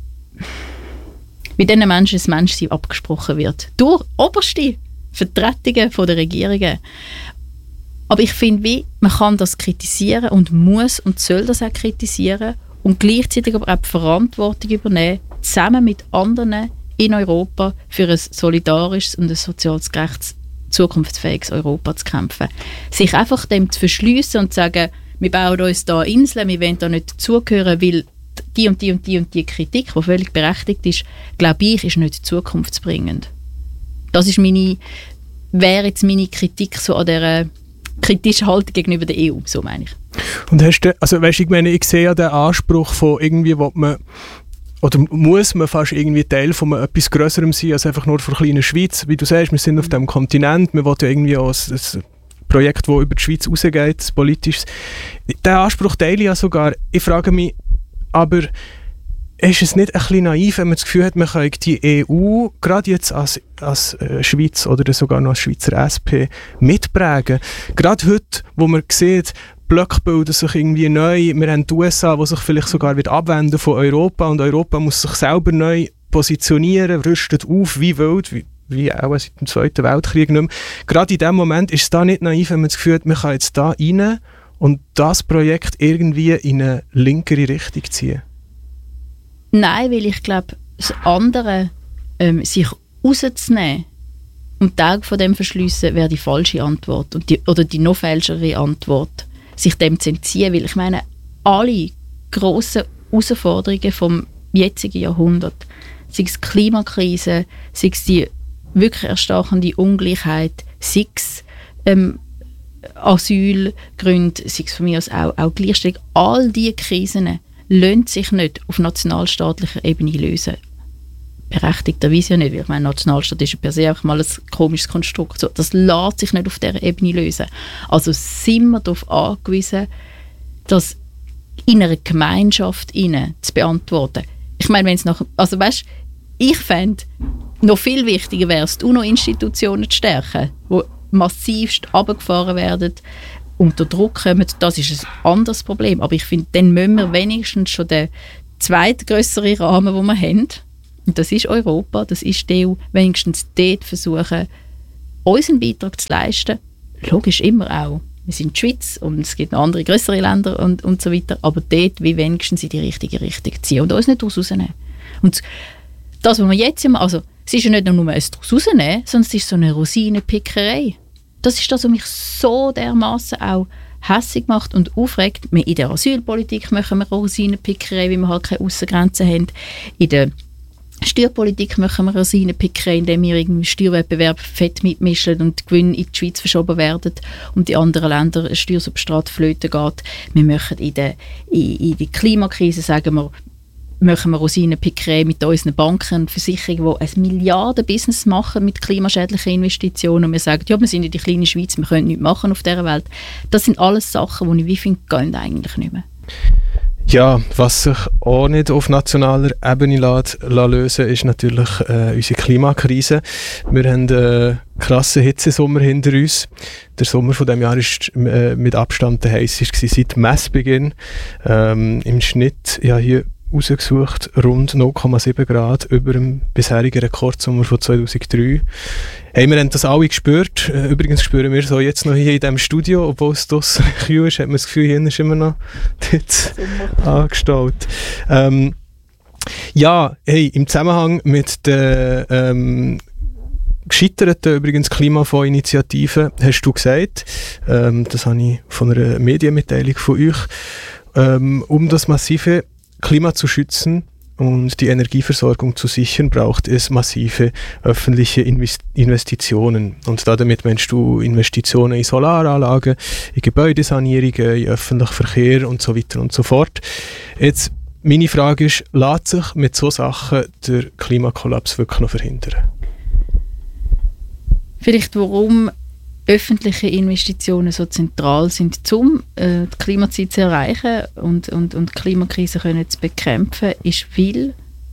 diesen Menschen das Menschsein abgesprochen wird. Durch oberste Vertretungen der Regierungen. Aber ich finde, man kann das kritisieren und muss und soll das auch kritisieren und gleichzeitig aber auch die Verantwortung übernehmen, zusammen mit anderen in Europa für ein solidarisches und ein soziales gerechtes, zukunftsfähiges Europa zu kämpfen. Sich einfach dem zu verschliessen und zu sagen, wir bauen uns da Inseln, wir wollen da nicht dazugehören, weil die und die und die und die Kritik, die völlig berechtigt ist, glaube ich, ist nicht zukunftsbringend. Das ist wäre jetzt meine Kritik so an dieser kritischen Haltung gegenüber der EU, so meine ich. Und hast du, also weißt, ich sehe ja den Anspruch von irgendwie, oder muss man fast irgendwie Teil von etwas Größerem sein, als einfach nur von der kleinen Schweiz. Wie du sagst, wir sind auf dem Kontinent, wir wollen ja irgendwie auch ein Projekt, das über die Schweiz rausgeht, ein politisches. Den Anspruch teile ich ja sogar. Ich frage mich, aber ist es nicht ein bisschen naiv, wenn man das Gefühl hat, man kann die EU, gerade jetzt als Schweiz oder sogar noch als Schweizer SP, mitprägen? Gerade heute, wo man sieht, Blöcke bilden sich irgendwie neu, wir haben die USA, die sich vielleicht sogar abwenden von Europa und Europa muss sich selber neu positionieren, rüstet auf wie wild, wie auch seit dem Zweiten Weltkrieg nicht mehr. Gerade in dem Moment ist es da nicht naiv, wenn man das Gefühl hat, man kann jetzt da rein und das Projekt irgendwie in eine linkere Richtung ziehen. Nein, weil ich glaube, das andere, sich rauszunehmen und Teil von dem verschliessen, wäre die falsche Antwort oder die noch falschere Antwort, sich dem zu entziehen, weil ich meine, alle grossen Herausforderungen vom jetzigen Jahrhundert, sei es Klimakrise, sei es die wirklich erstarkende Ungleichheit, sei es Asylgründe, sei es von mir aus auch Gleichstellung, all diese Krisen lassen sich nicht auf nationalstaatlicher Ebene lösen. berechtigterweise nicht, weil ich meine, Nationalstaat ist per se einfach mal ein komisches Konstrukt. So, das lässt sich nicht auf dieser Ebene lösen. Also sind wir darauf angewiesen, das in einer Gemeinschaft zu beantworten. Ich meine, wenn es nach... Also weißt, ich fände, noch viel wichtiger wäre es, die UNO-Institutionen zu stärken, die massivst runtergefahren werden, unter Druck kommen. Das ist ein anderes Problem. Aber ich finde, dann müssen wir wenigstens schon den zweitgrösseren Rahmen, den wir haben, und das ist Europa, das ist die EU, wenigstens dort versuchen, unseren Beitrag zu leisten. Logisch immer auch. Wir sind die Schweiz und es gibt noch andere grössere Länder und so weiter, aber dort wie wenigstens in die richtige Richtung ziehen und uns nicht daraus rausnehmen. Und das, was wir jetzt immer, also es ist ja nicht nur ein daraus rausnehmen, sondern es ist so eine Rosinenpickerei. Das ist das, was mich so dermassen auch hässig macht und aufregt. In der Asylpolitik machen wir Rosinenpickerei, weil wir halt keine Aussengrenzen haben. In der Steuerpolitik machen wir Rosinenpickerei, indem wir irgendwie Steuerwettbewerb fett mitmischen und die Gewinne in die Schweiz verschoben werden und die anderen Länder ein Steuersubstrat flöten geht. Wir machen in der Klimakrise, sagen wir, machen wir Rosinenpickerei mit unseren Banken und Versicherungen, die ein Milliarden-Business machen mit klimaschädlichen Investitionen. Und wir sagen, ja, wir sind in der kleinen Schweiz, wir können nichts machen auf dieser Welt. Das sind alles Sachen, die ich wie finde, gehen eigentlich nicht mehr. Ja, was sich auch nicht auf nationaler Ebene lösen ist natürlich unsere Klimakrise. Wir haben einen krassen Hitzesommer hinter uns. Der Sommer von diesem Jahr war mit Abstand der heißeste seit Messbeginn. Im Schnitt, ja, hier rausgesucht, rund 0,7 Grad über dem bisherigen Rekordsommer von 2003. Hey, wir haben das alle gespürt. Übrigens spüren wir so jetzt noch hier in diesem Studio, obwohl es draussen kühl ist, hat man das Gefühl, hier ist immer noch dort angestaut. Ja, hey, im Zusammenhang mit der gescheiterten übrigens Klimafonds-Initiative hast du gesagt, das habe ich von einer Medienmitteilung von euch, um das massive Klima zu schützen und die Energieversorgung zu sichern, braucht es massive öffentliche Investitionen. Und damit meinst du Investitionen in Solaranlagen, in Gebäudesanierungen, in öffentlichen Verkehr und so weiter und so fort. Jetzt, meine Frage ist, lässt sich mit solchen Sachen der Klimakollaps wirklich noch verhindern? Vielleicht warum öffentliche Investitionen so zentral sind, um die Klimaziele zu erreichen und die Klimakrise können zu bekämpfen, ist, weil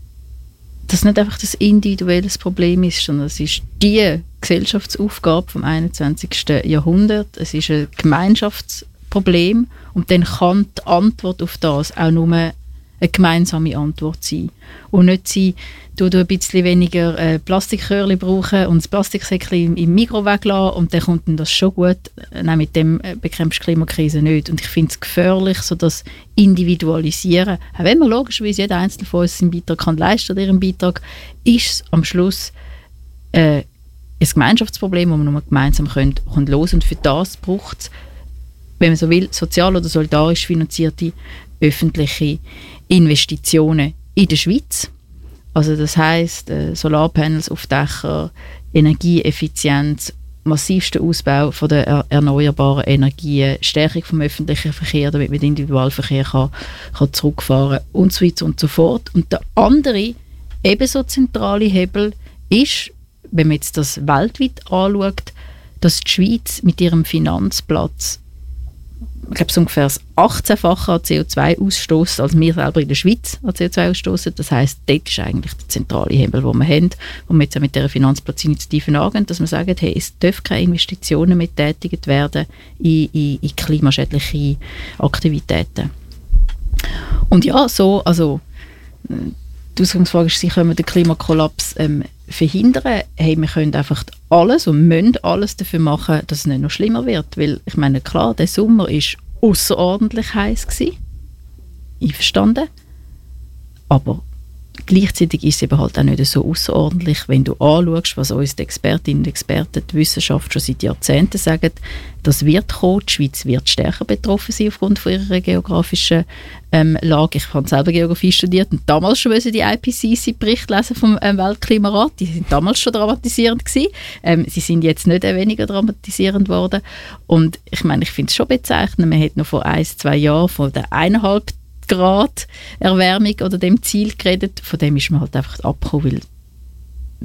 das nicht einfach das individuelle Problem ist, sondern es ist die Gesellschaftsaufgabe vom 21. Jahrhundert. Es ist ein Gemeinschaftsproblem und dann kann die Antwort auf das auch nur eine gemeinsame Antwort sein. Und nicht sein, du ein bisschen weniger Plastikkörli brauchen und das Plastiksäckchen im Mikro weglassen und dann kommt dann das schon gut. Nein, mit dem bekämpfst du die Klimakrise nicht. Und ich finde es gefährlich, so das Individualisieren. Auch wenn man logischerweise jeder Einzelne von uns seinen Beitrag kann leisten oder ihren Beitrag, ist es am Schluss ein Gemeinschaftsproblem, das man nur gemeinsam lösen können. Und für das braucht es, wenn man so will, sozial oder solidarisch finanzierte öffentliche Investitionen in der Schweiz. Also das heisst, Solarpanels auf Dächer, Energieeffizienz, massivster Ausbau von der erneuerbaren Energien, Stärkung vom öffentlichen Verkehr, damit man den Individualverkehr kann zurückfahren und so weiter und so fort. Und der andere, ebenso zentrale Hebel ist, wenn man jetzt das weltweit anschaut, dass die Schweiz mit ihrem Finanzplatz, ich glaube, so ungefähr das 18-fache an CO2 ausstoßen, als wir selber in der Schweiz an CO2 ausstoßen. Das heisst, dort ist eigentlich der zentrale Hebel, den wir haben, wo wir jetzt auch mit dieser Finanzplatzinitiative angehen, dass wir sagen, hey, es dürfen keine Investitionen mehr getätigt werden in klimaschädliche Aktivitäten. Und ja, so, also die Ausgangsfrage ist, können wir den Klimakollaps verhindern? Hey, wir können einfach alles und müssen alles dafür machen, dass es nicht noch schlimmer wird. Weil, ich meine, klar, der Sommer war ausserordentlich heiß gewesen. Einverstanden. Aber gleichzeitig ist es eben halt auch nicht so außerordentlich, wenn du anschaust, was uns die Expertinnen und Experten, die Wissenschaft schon seit Jahrzehnten sagen, das wird kommen, die Schweiz wird stärker betroffen sein aufgrund von ihrer geografischen Lage. Ich habe selber Geografie studiert und damals schon die IPCC-Bericht lesen vom Weltklimarat. Die sind damals schon dramatisierend gewesen. Sie sind jetzt nicht weniger dramatisierend worden. Und ich meine, ich finde es schon bezeichnend, man hat noch vor 1-2 Jahren von der 1,5 Grad Erwärmung oder dem Ziel geredet, von dem ist man halt einfach abgekommen, weil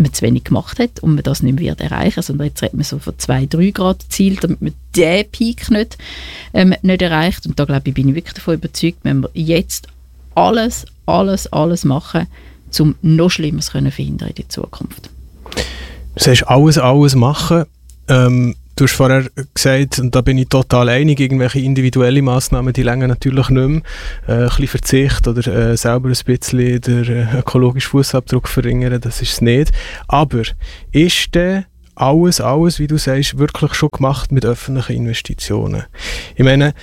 man zu wenig gemacht hat und man das nicht mehr wird erreichen, sondern jetzt redet man so von 2-3 Grad Ziel, damit man diesen Peak nicht erreicht. Und da glaube ich, bin ich wirklich davon überzeugt, wenn wir jetzt alles machen, um noch Schlimmeres verhindern in der Zukunft. Du sagst alles machen. Du hast vorher gesagt, und da bin ich total einig, irgendwelche individuelle Massnahmen, die länger natürlich nicht mehr. Ein bisschen Verzicht oder selber ein bisschen den ökologischen Fußabdruck verringern, das ist es nicht. Aber ist denn alles, wie du sagst, wirklich schon gemacht mit öffentlichen Investitionen? Ich meine,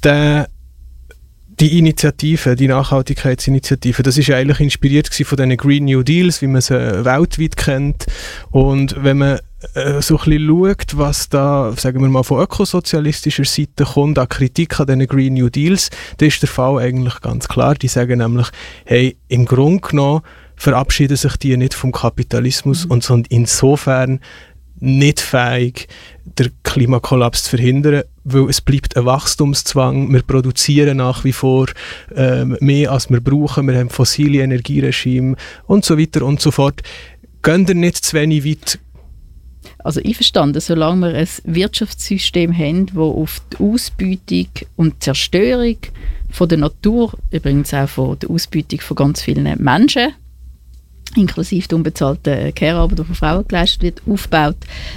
die Initiative, die Nachhaltigkeitsinitiative, das ist ja eigentlich inspiriert von diesen Green New Deals, wie man sie weltweit kennt. Und wenn man so ein bisschen schaut, was da, sagen wir mal, von ökosozialistischer Seite kommt an Kritik an diesen Green New Deals, dann ist der Fall eigentlich ganz klar. Die sagen nämlich, hey, im Grunde genommen verabschieden sich die nicht vom Kapitalismus und sind insofern nicht fähig, den Klimakollaps zu verhindern, weil es bleibt ein Wachstumszwang. Wir produzieren nach wie vor mehr, als wir brauchen. Wir haben fossile Energieregime und so weiter und so fort. Gehen wir nicht zu wenig weit? Also einverstanden, solange wir ein Wirtschaftssystem haben, das auf die Ausbeutung und Zerstörung von der Natur, übrigens auch von der Ausbeutung von ganz vielen Menschen, inklusive der unbezahlten Care-Arbeit, die von Frauen geleistet wird, aufbaut,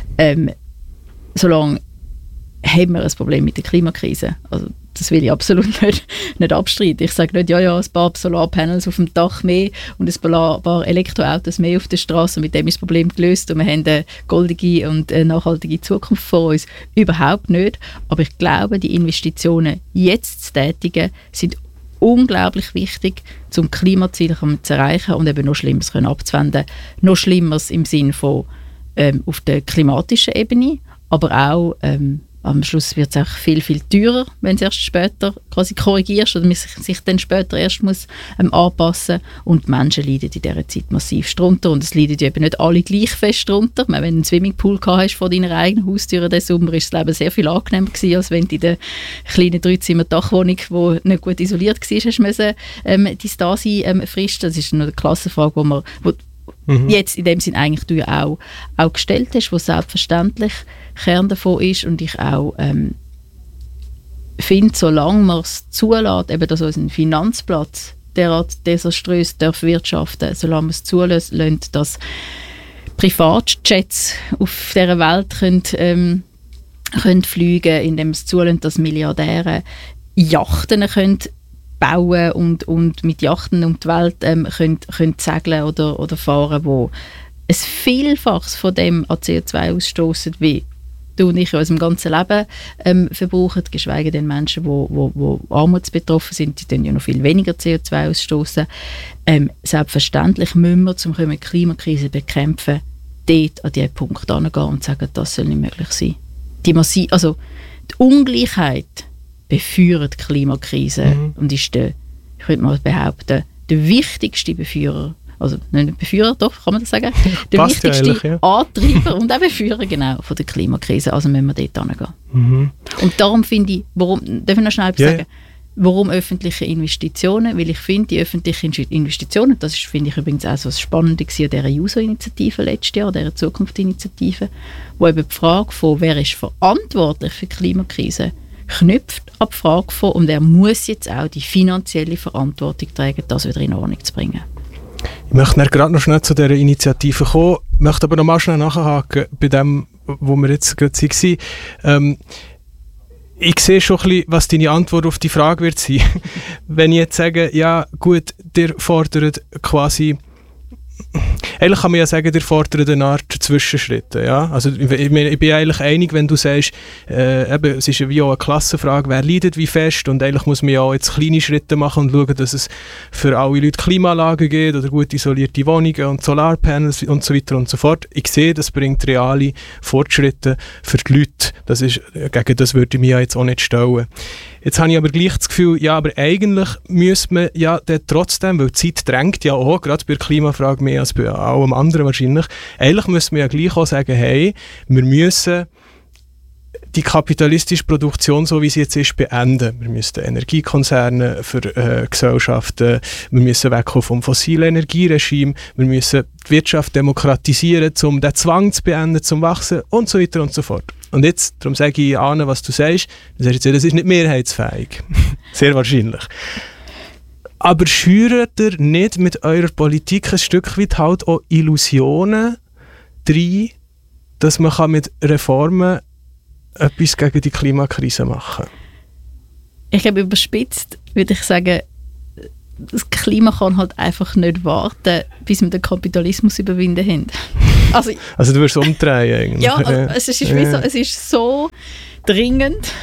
solange haben wir ein Problem mit der Klimakrise. Also das will ich absolut nicht abstreiten. Ich sage nicht, ja, ein paar Solarpanels auf dem Dach mehr und ein paar Elektroautos mehr auf der Straße und mit dem ist das Problem gelöst und wir haben eine goldige und nachhaltige Zukunft vor uns. Überhaupt nicht. Aber ich glaube, die Investitionen jetzt zu tätigen, sind unglaublich wichtig, um Klimaziele zu erreichen und eben noch Schlimmeres abzuwenden. Noch Schlimmeres im Sinne von auf der klimatischen Ebene, aber auch am Schluss wird es auch viel, viel teurer, wenn es erst später quasi korrigierst oder man sich dann später erst muss anpassen. Und die Menschen leiden in dieser Zeit massiv drunter. Und es leiden eben nicht alle gleich fest drunter. Wenn du einen Swimmingpool hast vor deiner eigenen Haustür diesen Sommer, ist das Leben sehr viel angenehmer gewesen, als wenn du in der kleinen 3-Zimmer-Dachwohnung, die nicht gut isoliert war, hast müssen, die Stasi fristen. Das ist eine Klassenfrage, wo jetzt in dem Sinn eigentlich du ja auch gestellt hast, wo selbstverständlich Kern davon ist und ich auch finde, solange man es zulässt, eben dass unser Finanzplatz derart desaströs darf wirtschaften, solange man es zulässt, dass Privatjets auf dieser Welt können fliegen, indem es zulässt, dass Milliardäre Yachten können bauen und mit Yachten um die Welt können segeln oder fahren, wo ein Vielfaches von dem an CO2 ausstoßen, wie du und ich in unserem ganzen Leben verbrauchen, geschweige denn Menschen, die armutsbetroffen sind, die dann ja noch viel weniger CO2 ausstoßen. Selbstverständlich müssen wir, um die Klimakrise zu bekämpfen, dort an diesen Punkt herangehen und sagen, das soll nicht möglich sein. Die Ungleichheit befeuert die Klimakrise und ist ich würde mal behaupten, der wichtigste Befeuerer, also nicht Befeuerer, doch, kann man das sagen? Der wichtigste Antreiber und auch Befeuerer genau von der Klimakrise. Also müssen wir dort hingehen. Und darum finde ich, darf ich noch schnell sagen, warum öffentliche Investitionen? Weil ich finde, die öffentlichen Investitionen, das ist, finde ich übrigens auch so das Spannende an dieser JUSO-Initiative letztes Jahr, dieser Zukunftsinitiative, wo eben die Frage von, wer ist verantwortlich für die Klimakrise, knüpft an die Frage von, und er muss jetzt auch die finanzielle Verantwortung tragen, das wieder in Ordnung zu bringen. Ich möchte gerade noch schnell zu dieser Initiative kommen, möchte aber noch mal schnell nachhaken bei dem, wo wir jetzt gerade waren. Ich sehe schon ein bisschen, was deine Antwort auf die Frage wird sein. Wenn ich jetzt sage, ja gut, ihr fordert quasi, eigentlich kann man ja sagen, ihr fordert eine Art Zwischenschritte. Ja? Also ich bin eigentlich einig, wenn du sagst, es ist wie auch eine Klassenfrage, wer leidet wie fest, und eigentlich muss man ja auch jetzt kleine Schritte machen und schauen, dass es für alle Leute Klimaanlagen gibt oder gut isolierte Wohnungen und Solarpanels und so weiter und so fort. Ich sehe, das bringt reale Fortschritte für die Leute. Gegen das würde ich mich ja jetzt auch nicht stellen. Jetzt habe ich aber gleich das Gefühl, ja, aber eigentlich müsste man ja trotzdem, weil die Zeit drängt ja auch, gerade bei der Klimafrage mehr als bei allem anderen wahrscheinlich, eigentlich müsste man ja gleich auch sagen, hey, wir müssen die kapitalistische Produktion, so wie sie jetzt ist, beenden. Wir müssen Energiekonzerne für Gesellschaften, wir müssen wegkommen vom fossilen Energieregime, wir müssen die Wirtschaft demokratisieren, um den Zwang zu beenden, zum Wachsen und so weiter und so fort. Und jetzt, darum sage ich Anne, was du sagst, das ist nicht mehrheitsfähig. Sehr wahrscheinlich. Aber schürt ihr nicht mit eurer Politik ein Stück weit halt auch Illusionen rein, dass man mit Reformen etwas gegen die Klimakrise machen kann? Ich glaube, überspitzt würde ich sagen, das Klima kann halt einfach nicht warten, bis wir den Kapitalismus überwinden haben. Also du wirst umdrehen eigentlich. Ja, also es ist so dringend,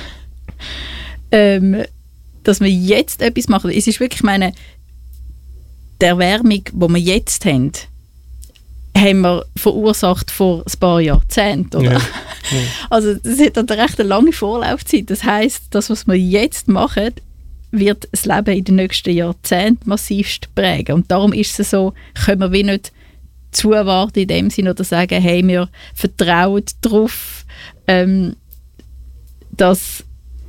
dass wir jetzt etwas machen. Es ist wirklich, die Erwärmung, die wir jetzt haben wir verursacht vor ein paar Jahrzehnten, oder? Ja. Also das hat eine recht lange Vorlaufzeit. Das heisst, das, was wir jetzt machen, wird das Leben in den nächsten Jahrzehnten massivst prägen. Und darum ist es so, können wir wie nicht zuwarten in dem Sinne oder sagen, hey, wir vertrauen darauf, dass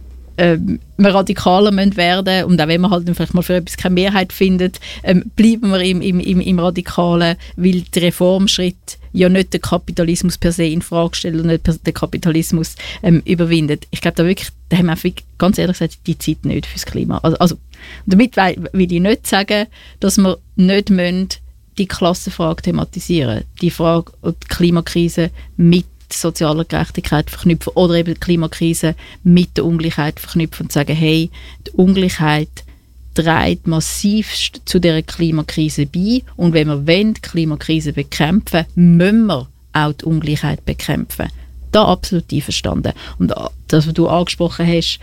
wir radikaler werden und auch wenn wir halt vielleicht mal für etwas keine Mehrheit findet, bleiben wir im Radikalen, weil der Reformschritt ja nicht den Kapitalismus per se in Frage stellt und nicht den Kapitalismus überwindet. Ich glaube, da haben wir ganz ehrlich gesagt die Zeit nicht fürs Klima. Also damit will ich nicht sagen, dass wir nicht die Klassenfrage thematisieren, die Frage und die Klimakrise mit sozialer Gerechtigkeit verknüpfen oder eben die Klimakrise mit der Ungleichheit verknüpfen und sagen, hey, die Ungleichheit trägt massivst zu dieser Klimakrise bei und wenn wir die Klimakrise bekämpfen, müssen wir auch die Ungleichheit bekämpfen. Da absolut einverstanden. Und das, was du angesprochen hast,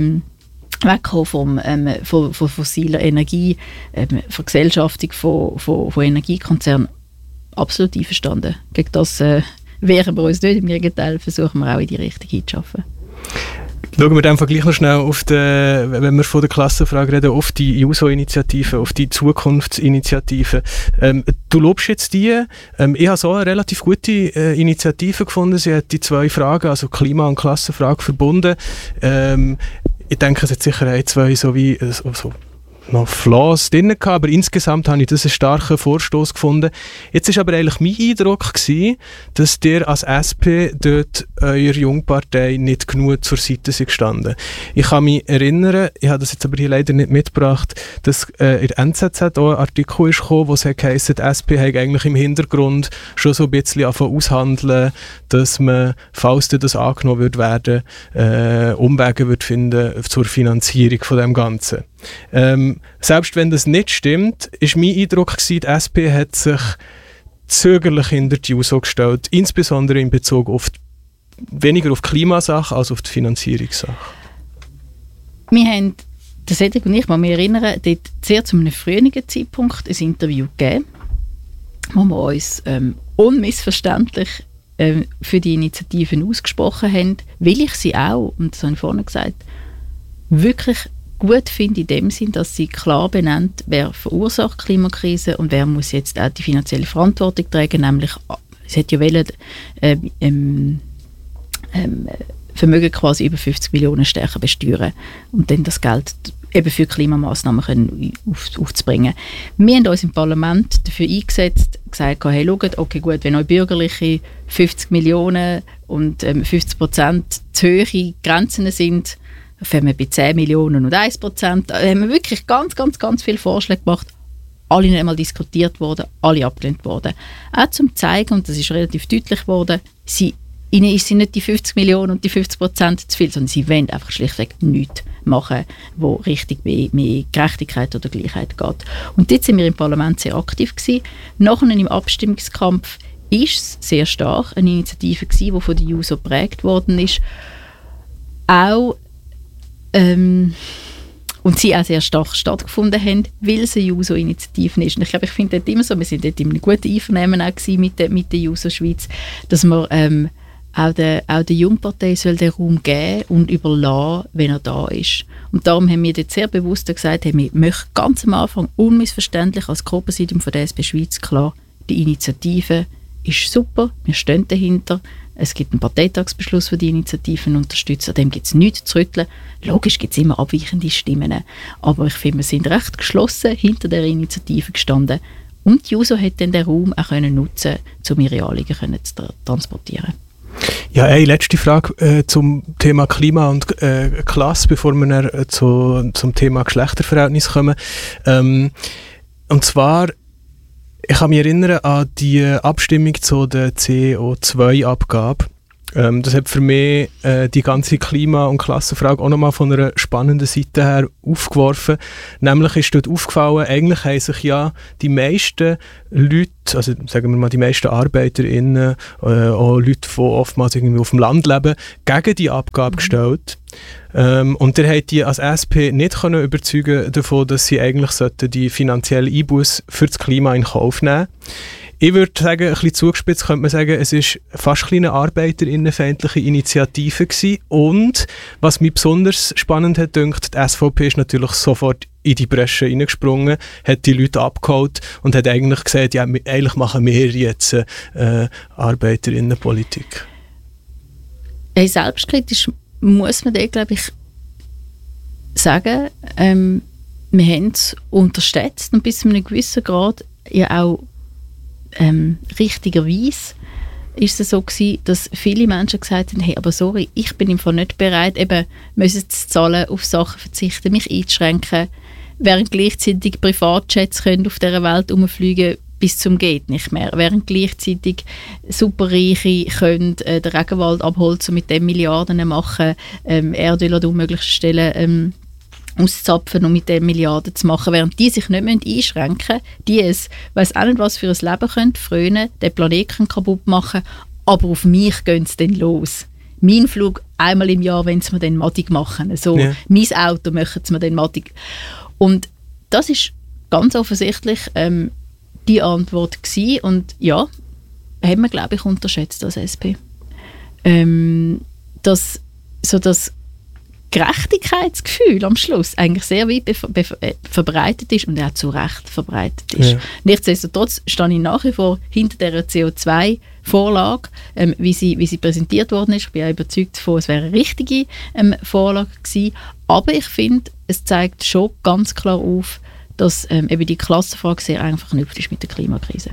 wegkommen von fossiler Energie, Vergesellschaftung von Energiekonzernen, absolut einverstanden. Gegen das wehren wir uns nicht, im Gegenteil versuchen wir auch in die Richtung hinzuschaffen. Schauen wir dann gleich noch schnell wenn wir von der Klassenfrage reden, auf die JUSO-Initiative, auf die Zukunftsinitiative. Du lobst jetzt die. Ich habe so eine relativ gute Initiative gefunden. Sie hat die zwei Fragen, also Klima- und Klassenfrage, verbunden. Ich denke, es hat sicher ein, zwei so noch Flaws drin gehabt, aber insgesamt habe ich das einen starken Vorstoß gefunden. Jetzt war aber eigentlich mein Eindruck gewesen, dass ihr als SP dort eurer Jungpartei nicht genug zur Seite sind gestanden. Ich kann mich erinnern, ich habe das jetzt aber hier leider nicht mitgebracht, dass in der NZZ auch ein Artikel ist gekommen, wo es heisst, die SP hat eigentlich im Hintergrund schon so ein bisschen angefangen aushandeln, dass man, falls das angenommen wird werden, Umwege wird finden zur Finanzierung von dem Ganzen. Selbst wenn das nicht stimmt, ist mein Eindruck gewesen, die SP hat sich zögerlich hinter die JUSO gestellt, insbesondere in Bezug auf weniger auf die Klimasache als auf die Finanzierungssache. Wir haben, der Cedric und ich, mal mich erinnern, dort sehr zu einem frühen Zeitpunkt ein Interview gegeben, wo wir uns unmissverständlich für die Initiativen ausgesprochen haben, weil ich sie auch, und das habe ich vorhin gesagt, wirklich gut finde in dem Sinn, dass sie klar benennt, wer verursacht Klimakrise und wer muss jetzt auch die finanzielle Verantwortung tragen, nämlich es hat ja wollen, Vermögen quasi über 50 Millionen stärker besteuern und dann das Geld eben für Klimamaßnahmen können aufzubringen. Wir haben uns im Parlament dafür eingesetzt, gesagt, hey, schaut, okay gut, wenn euch Bürgerliche 50 Millionen und 50% zu hohe Grenzen sind, wenn wir bei 10 Millionen und 1%, da haben wir wirklich ganz, ganz, ganz viele Vorschläge gemacht, alle nicht einmal diskutiert worden, alle abgelehnt worden. Auch zum zeigen, und das ist relativ deutlich geworden, ihnen sind nicht die 50 Millionen und die 50% zu viel, sondern sie wollen einfach schlichtweg nichts machen, wo richtig mehr Gerechtigkeit oder Gleichheit geht. Und dort sind wir im Parlament sehr aktiv gewesen. Nachher im Abstimmungskampf ist es sehr stark eine Initiative gewesen, die von der JUSO geprägt worden ist. Auch und sie auch sehr stark stattgefunden haben, weil es eine JUSO-Initiative ist. Und ich glaube, ich finde dort immer so, wir sind dort in einem guten Einvernehmen auch mit der JUSO Schweiz, dass man auch der Jungpartei soll den Raum geben und überlassen, wenn er da ist. Und darum haben wir dort sehr bewusst gesagt, hey, wir möchten ganz am Anfang unmissverständlich als Co-Präsidium von der SP Schweiz klar, die Initiative ist super, wir stehen dahinter, Es gibt einen Parteitagsbeschluss, der die Initiativen unterstützt. An dem gibt es nichts zu rütteln. Logisch gibt es immer abweichende Stimmen. Aber ich finde, wir sind recht geschlossen hinter der Initiative gestanden. Und die JUSO hat dann den Raum auch nutzen, um ihre Anliegen zu transportieren. Ja, eine letzte Frage zum Thema Klima und Klasse, bevor wir dann zum Thema Geschlechterverhältnis kommen. Und zwar, ich kann mich erinnern an die Abstimmung zu der CO2-Abgabe. Das hat für mich die ganze Klima- und Klassenfrage auch nochmal von einer spannenden Seite her aufgeworfen. Nämlich ist dort aufgefallen, eigentlich haben sich ja die meisten Leute, also sagen wir mal die meisten ArbeiterInnen, auch Leute, die oftmals irgendwie auf dem Land leben, gegen die Abgabe gestellt. Und ihr habt die als SP nicht können überzeugen davon, dass sie eigentlich die finanzielle Einbuß für das Klima in Kauf nehmen sollten. Ich würde sagen, ein bisschen zugespitzt könnte man sagen, es war fast eine arbeiterinnenfeindliche Initiative gewesen. Und was mich besonders spannend hat gedacht, die SVP ist natürlich sofort in die Bresche reingesprungen, hat die Leute abgeholt und hat eigentlich gesagt, ja, eigentlich machen wir jetzt Arbeiterinnenpolitik. Selbstkritisch muss man da, glaube ich, sagen, wir haben es unterschätzt und bis zu einem gewissen Grad ja auch richtigerweise ist es so gewesen, dass viele Menschen gesagt haben, hey, aber sorry, ich bin im Fall nicht bereit, eben müssen zu zahlen, auf Sachen verzichten, mich einzuschränken, während gleichzeitig Privatjets können auf dieser Welt rumfliegen bis zum geht nicht mehr, während gleichzeitig Superreiche können den Regenwald abholzen und mit dem Milliarden machen, Erdöl an unmöglichsten Stellen auszapfen und mit den Milliarden zu machen, während die sich nicht einschränken müssen, die es, weiss auch nicht, was für ein Leben können, frönen, den Planeten kaputt machen, aber auf mich gehen sie dann los. Mein Flug einmal im Jahr, wenn sie mir dann mattig machen. So, ja. Mein Auto machen sie mir dann mattig. Und das ist ganz offensichtlich die Antwort gewesen. Und ja, haben wir, glaube ich, unterschätzt als SP. Dass das Gerechtigkeitsgefühl am Schluss eigentlich sehr weit verbreitet ist und auch zu Recht verbreitet ist. Ja. Nichtsdestotrotz stehe ich nach wie vor hinter dieser CO2-Vorlage, wie sie präsentiert worden ist. Ich bin auch überzeugt davon, es wäre eine richtige Vorlage gewesen. Aber ich finde, es zeigt schon ganz klar auf, dass eben die Klassenfrage sehr einfach verknüpft ist mit der Klimakrise.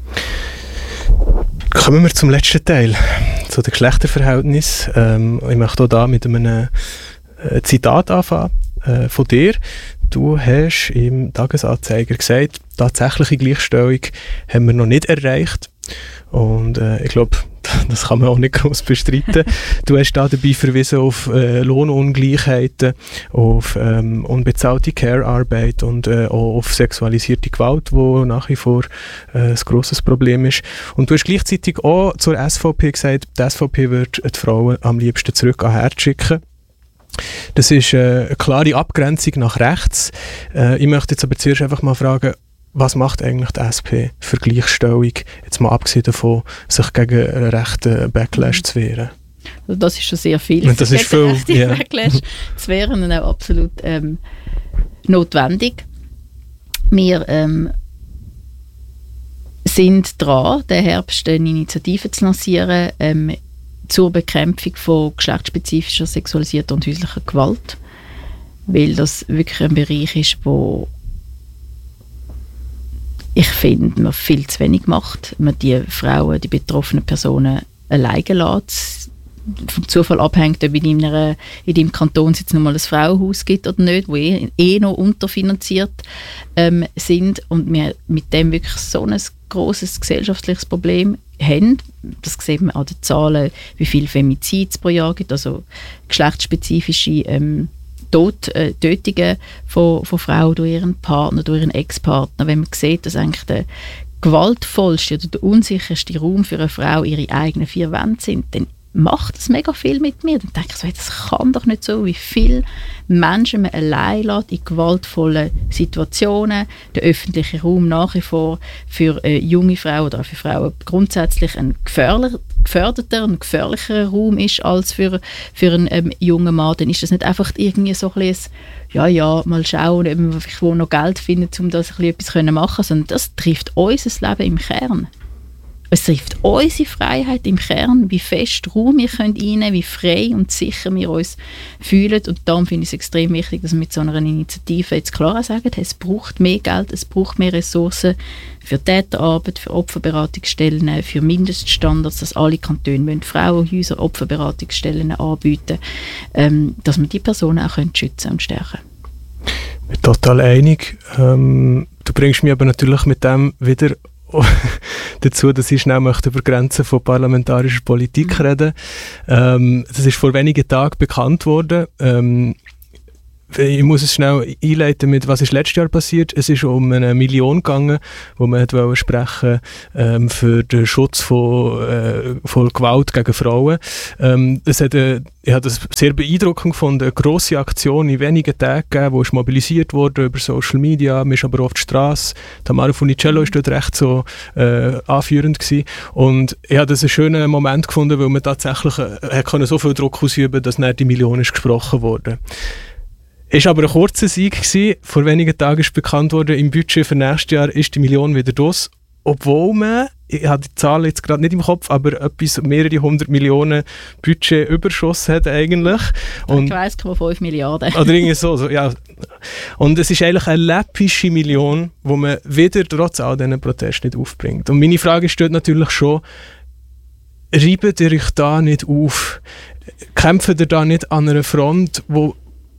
Kommen wir zum letzten Teil, zu den Geschlechterverhältnissen. Ich möchte auch da mit einem Zitat anfangen von dir. Du hast im Tagesanzeiger gesagt, tatsächliche Gleichstellung haben wir noch nicht erreicht. Und ich glaube, das kann man auch nicht groß bestreiten. Du hast da dabei verwiesen auf Lohnungleichheiten, auf unbezahlte Care-Arbeit und auch auf sexualisierte Gewalt, die nach wie vor ein grosses Problem ist. Und du hast gleichzeitig auch zur SVP gesagt, die SVP würde die Frauen am liebsten zurück an Herd schicken. Das ist eine klare Abgrenzung nach rechts. Ich möchte jetzt aber zuerst einfach mal fragen, was macht eigentlich die SP für Gleichstellung, jetzt mal abgesehen davon, sich gegen einen rechten Backlash zu wehren? Also das ist schon sehr viel. Das ist viel, ja. Backlash zu wehren und auch absolut notwendig. Wir sind dran, den Herbst eine Initiative zu lancieren zur Bekämpfung von geschlechtsspezifischer, sexualisierter und häuslicher Gewalt, weil das wirklich ein Bereich ist, wo ich finde, man viel zu wenig macht. Man die Frauen, die betroffenen Personen alleine lässt. Vom Zufall abhängt, ob in deinem Kanton es jetzt noch mal ein Frauenhaus gibt oder nicht, wo noch unterfinanziert sind und wir mit dem wirklich so ein grosses gesellschaftliches Problem haben. Das sieht man an den Zahlen, wie viele Femizide es pro Jahr gibt, also geschlechtsspezifische Tötungen von Frauen durch ihren Partner, durch ihren Ex-Partner. Wenn man sieht, dass eigentlich der gewaltvollste oder der unsicherste Raum für eine Frau ihre eigenen vier Wände sind, dann macht das mega viel mit mir. Dann denke ich so, das kann doch nicht so, wie viele Menschen man allein lässt in gewaltvollen Situationen. Der öffentliche Raum nach wie vor für junge Frauen oder für Frauen grundsätzlich ein geförderter und gefährlicherer Raum ist als für einen jungen Mann. Dann ist das nicht einfach irgendwie so ein bisschen mal schauen, ob man wo noch Geld findet, um das etwas machen zu können, sondern das trifft unser Leben im Kern. Es trifft unsere Freiheit im Kern, wie fest Raum wir einnehmen können, wie frei und sicher wir uns fühlen. Und darum finde ich es extrem wichtig, dass wir mit so einer Initiative jetzt klar sagen, es braucht mehr Geld, es braucht mehr Ressourcen für Täterarbeit, für Opferberatungsstellen, für Mindeststandards, dass alle Kantone Frauenhäuser, Opferberatungsstellen anbieten, dass wir die Personen auch schützen und stärken können. Ich bin total einig. Du bringst mich aber natürlich mit dem wieder dazu, dass ich schnell möchte über Grenzen von parlamentarischer Politik reden. Das ist vor wenigen Tagen bekannt worden. Ich muss es schnell einleiten mit, was ist letztes Jahr passiert. Es ist um 1 Million gegangen, wo man wollte sprechen für den Schutz von Gewalt gegen Frauen. Ich habe das sehr beeindruckend gefunden, eine grosse Aktion in wenigen Tagen gegeben, die mobilisiert wurde über Social Media, man ist aber auf der Straße. Tamara Funicello war dort recht so anführend gewesen. Und ich habe das einen schönen Moment gefunden, weil man tatsächlich so viel Druck ausüben konnte, dass nicht die Million ist gesprochen wurde. Es war aber ein kurzer Sieg gewesen. Vor wenigen Tagen ist bekannt worden, im Budget für nächstes Jahr ist die Million wieder draus. Obwohl man, ich habe die Zahl jetzt gerade nicht im Kopf, aber etwas mehrere 100 Millionen Budget überschoss hat eigentlich. Und 1,5 Milliarden. Oder irgendwie so, ja. Und es ist eigentlich eine läppische Million, die man wieder trotz all diesen Protesten nicht aufbringt. Und meine Frage steht natürlich schon, reibt ihr euch da nicht auf? Kämpft ihr da nicht an einer Front, wo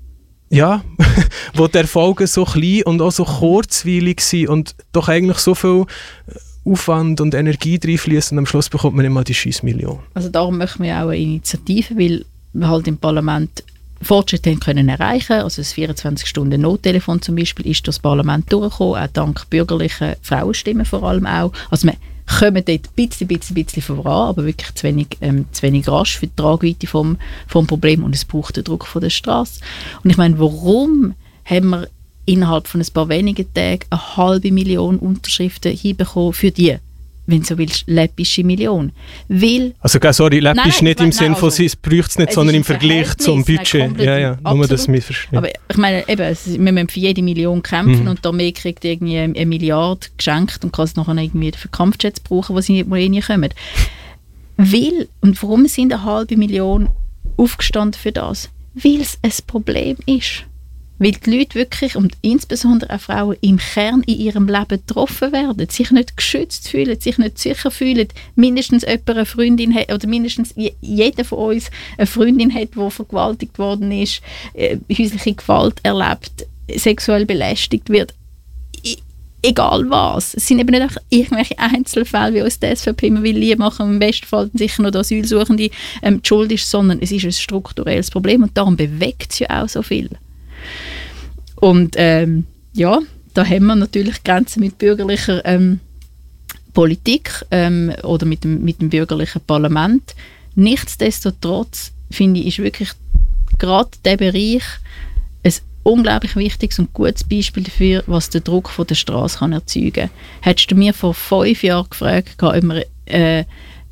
die Erfolge so klein und auch so kurzweilig sind und doch eigentlich so viel Aufwand und Energie reinfließen und am Schluss bekommt man immer die Scheissmillion. Also darum möchten wir auch eine Initiative, weil wir halt im Parlament Fortschritte können erreichen. Also das 24-Stunden-Nottelefon zum Beispiel ist durch das Parlament durchgekommen, auch dank bürgerlichen Frauenstimmen vor allem auch. Also wir kommen dort ein bisschen voran, aber wirklich zu wenig rasch für die Tragweite vom Problem und es braucht den Druck von der Straße. Und ich meine, warum haben wir innerhalb von ein paar wenigen Tagen 500.000 Unterschriften hinbekommen für die, wenn du so willst, läppische Million? Weil läppisch nicht im Sinne von, es braucht es nicht, sondern im Vergleich zum Budget. Ja, nur das missverstehen. Aber ich meine, eben, wir müssen für jede Million kämpfen und damit kriegt irgendwie 1 Milliarde geschenkt und kann es nachher irgendwie für Kampfjets brauchen, die nicht kommen. Weil, und warum sind 500.000 aufgestanden für das? Weil es ein Problem ist. Weil die Leute wirklich, und insbesondere auch Frauen, im Kern in ihrem Leben getroffen werden, sich nicht geschützt fühlen, sich nicht sicher fühlen, mindestens jemand eine Freundin hat, oder mindestens jeder von uns eine Freundin hat, die vergewaltigt worden ist, häusliche Gewalt erlebt, sexuell belästigt wird. Egal was. Es sind eben nicht einfach irgendwelche Einzelfälle, wie uns die SVP immer lieb machen, im besten Fall sicher noch der Asylsuchende die Schuld ist, sondern es ist ein strukturelles Problem und darum bewegt es ja auch so viel. Und da haben wir natürlich Grenzen mit bürgerlicher Politik oder mit dem bürgerlichen Parlament. Nichtsdestotrotz finde ich, ist wirklich gerade dieser Bereich ein unglaublich wichtiges und gutes Beispiel dafür, was der Druck von der Straße kann erzeugen kann. Hättest du mir vor 5 Jahren gefragt, ob wir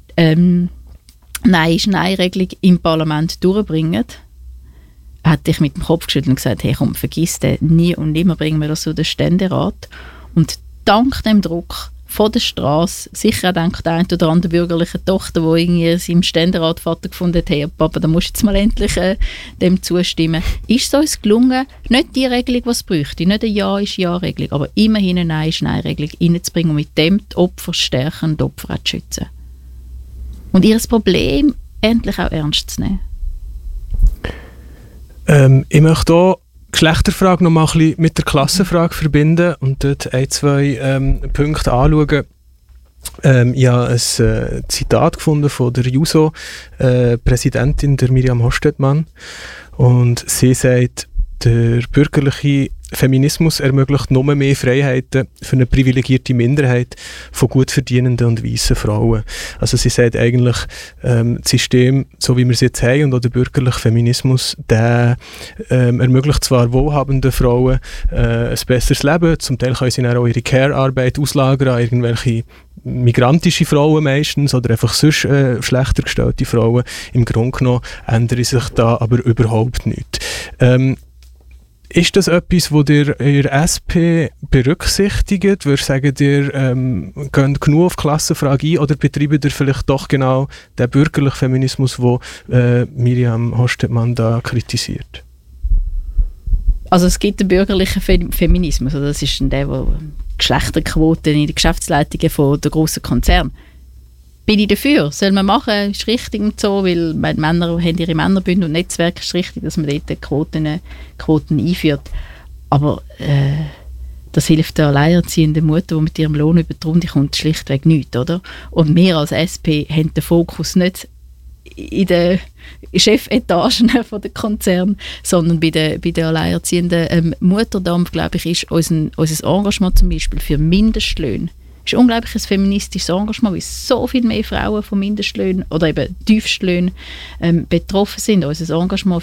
Nein-Regelung im Parlament durchbringen, hätte ich mit dem Kopf geschüttelt und gesagt, hey komm, vergiss den, nie und nimmer bringen wir das zu den Ständerat. Und dank dem Druck von der Straße, sicher auch dank der einen oder anderen bürgerlichen Tochter, die irgendwie im Ständerat Vater gefunden hat, hey Papa, da musst du jetzt mal endlich dem zustimmen, ist es uns gelungen, nicht die Regelung, die es bräuchte, nicht eine Ja-ist-Ja-Regelung, aber immerhin eine Nein-ist-Nein-Regelung reinzubringen und mit dem die Opfer stärken und die Opfer auch zu schützen. Und ihr Problem endlich auch ernst zu nehmen. Ich möchte hier die Geschlechterfrage noch mal ein bisschen mit der Klassenfrage verbinden und dort 2 Punkte anschauen. Ich habe ein Zitat gefunden von der JUSO-Präsidentin, der Miriam Hostetmann. Und sie sagt, der bürgerliche Feminismus ermöglicht nur mehr Freiheiten für eine privilegierte Minderheit von gut verdienenden und weißen Frauen. Also sie sagt eigentlich, das System, so wie wir es jetzt haben, und auch der bürgerliche Feminismus, der ermöglicht zwar wohlhabenden Frauen ein besseres Leben, zum Teil können sie dann auch ihre Care-Arbeit auslagern an irgendwelche migrantische Frauen meistens oder einfach sonst schlechter gestellte Frauen. Im Grunde genommen ändert sich da aber überhaupt nichts. Ist das etwas, das ihr in der SP berücksichtigt? Würdest du sagen, ihr geht genug auf die Klassenfrage ein oder betreibt ihr vielleicht doch genau den bürgerlichen Feminismus, den Miriam Hostetmann da kritisiert? Also es gibt den bürgerlichen Feminismus, also das ist der, wo Geschlechterquoten in den Geschäftsleitungen von der grossen Konzerne. Bin ich dafür, soll man machen, ist richtig und so, weil Männer haben ihre Männerbünde und Netzwerke, ist richtig, dass man dort Quoten einführt. Aber das hilft der alleinerziehenden Mutter, die mit ihrem Lohn über die Runde kommt, schlichtweg nicht, oder? Und wir als SP haben den Fokus nicht in den Chefetagen von der Konzern, sondern bei der alleinerziehenden Mutter. Darum, glaube ich, ist unser Engagement zum Beispiel für Mindestlöhne ist ein unglaubliches feministisches Engagement, weil so viel mehr Frauen von Mindestlöhnen oder eben Tiefstlöhnen betroffen sind. Unser Engagement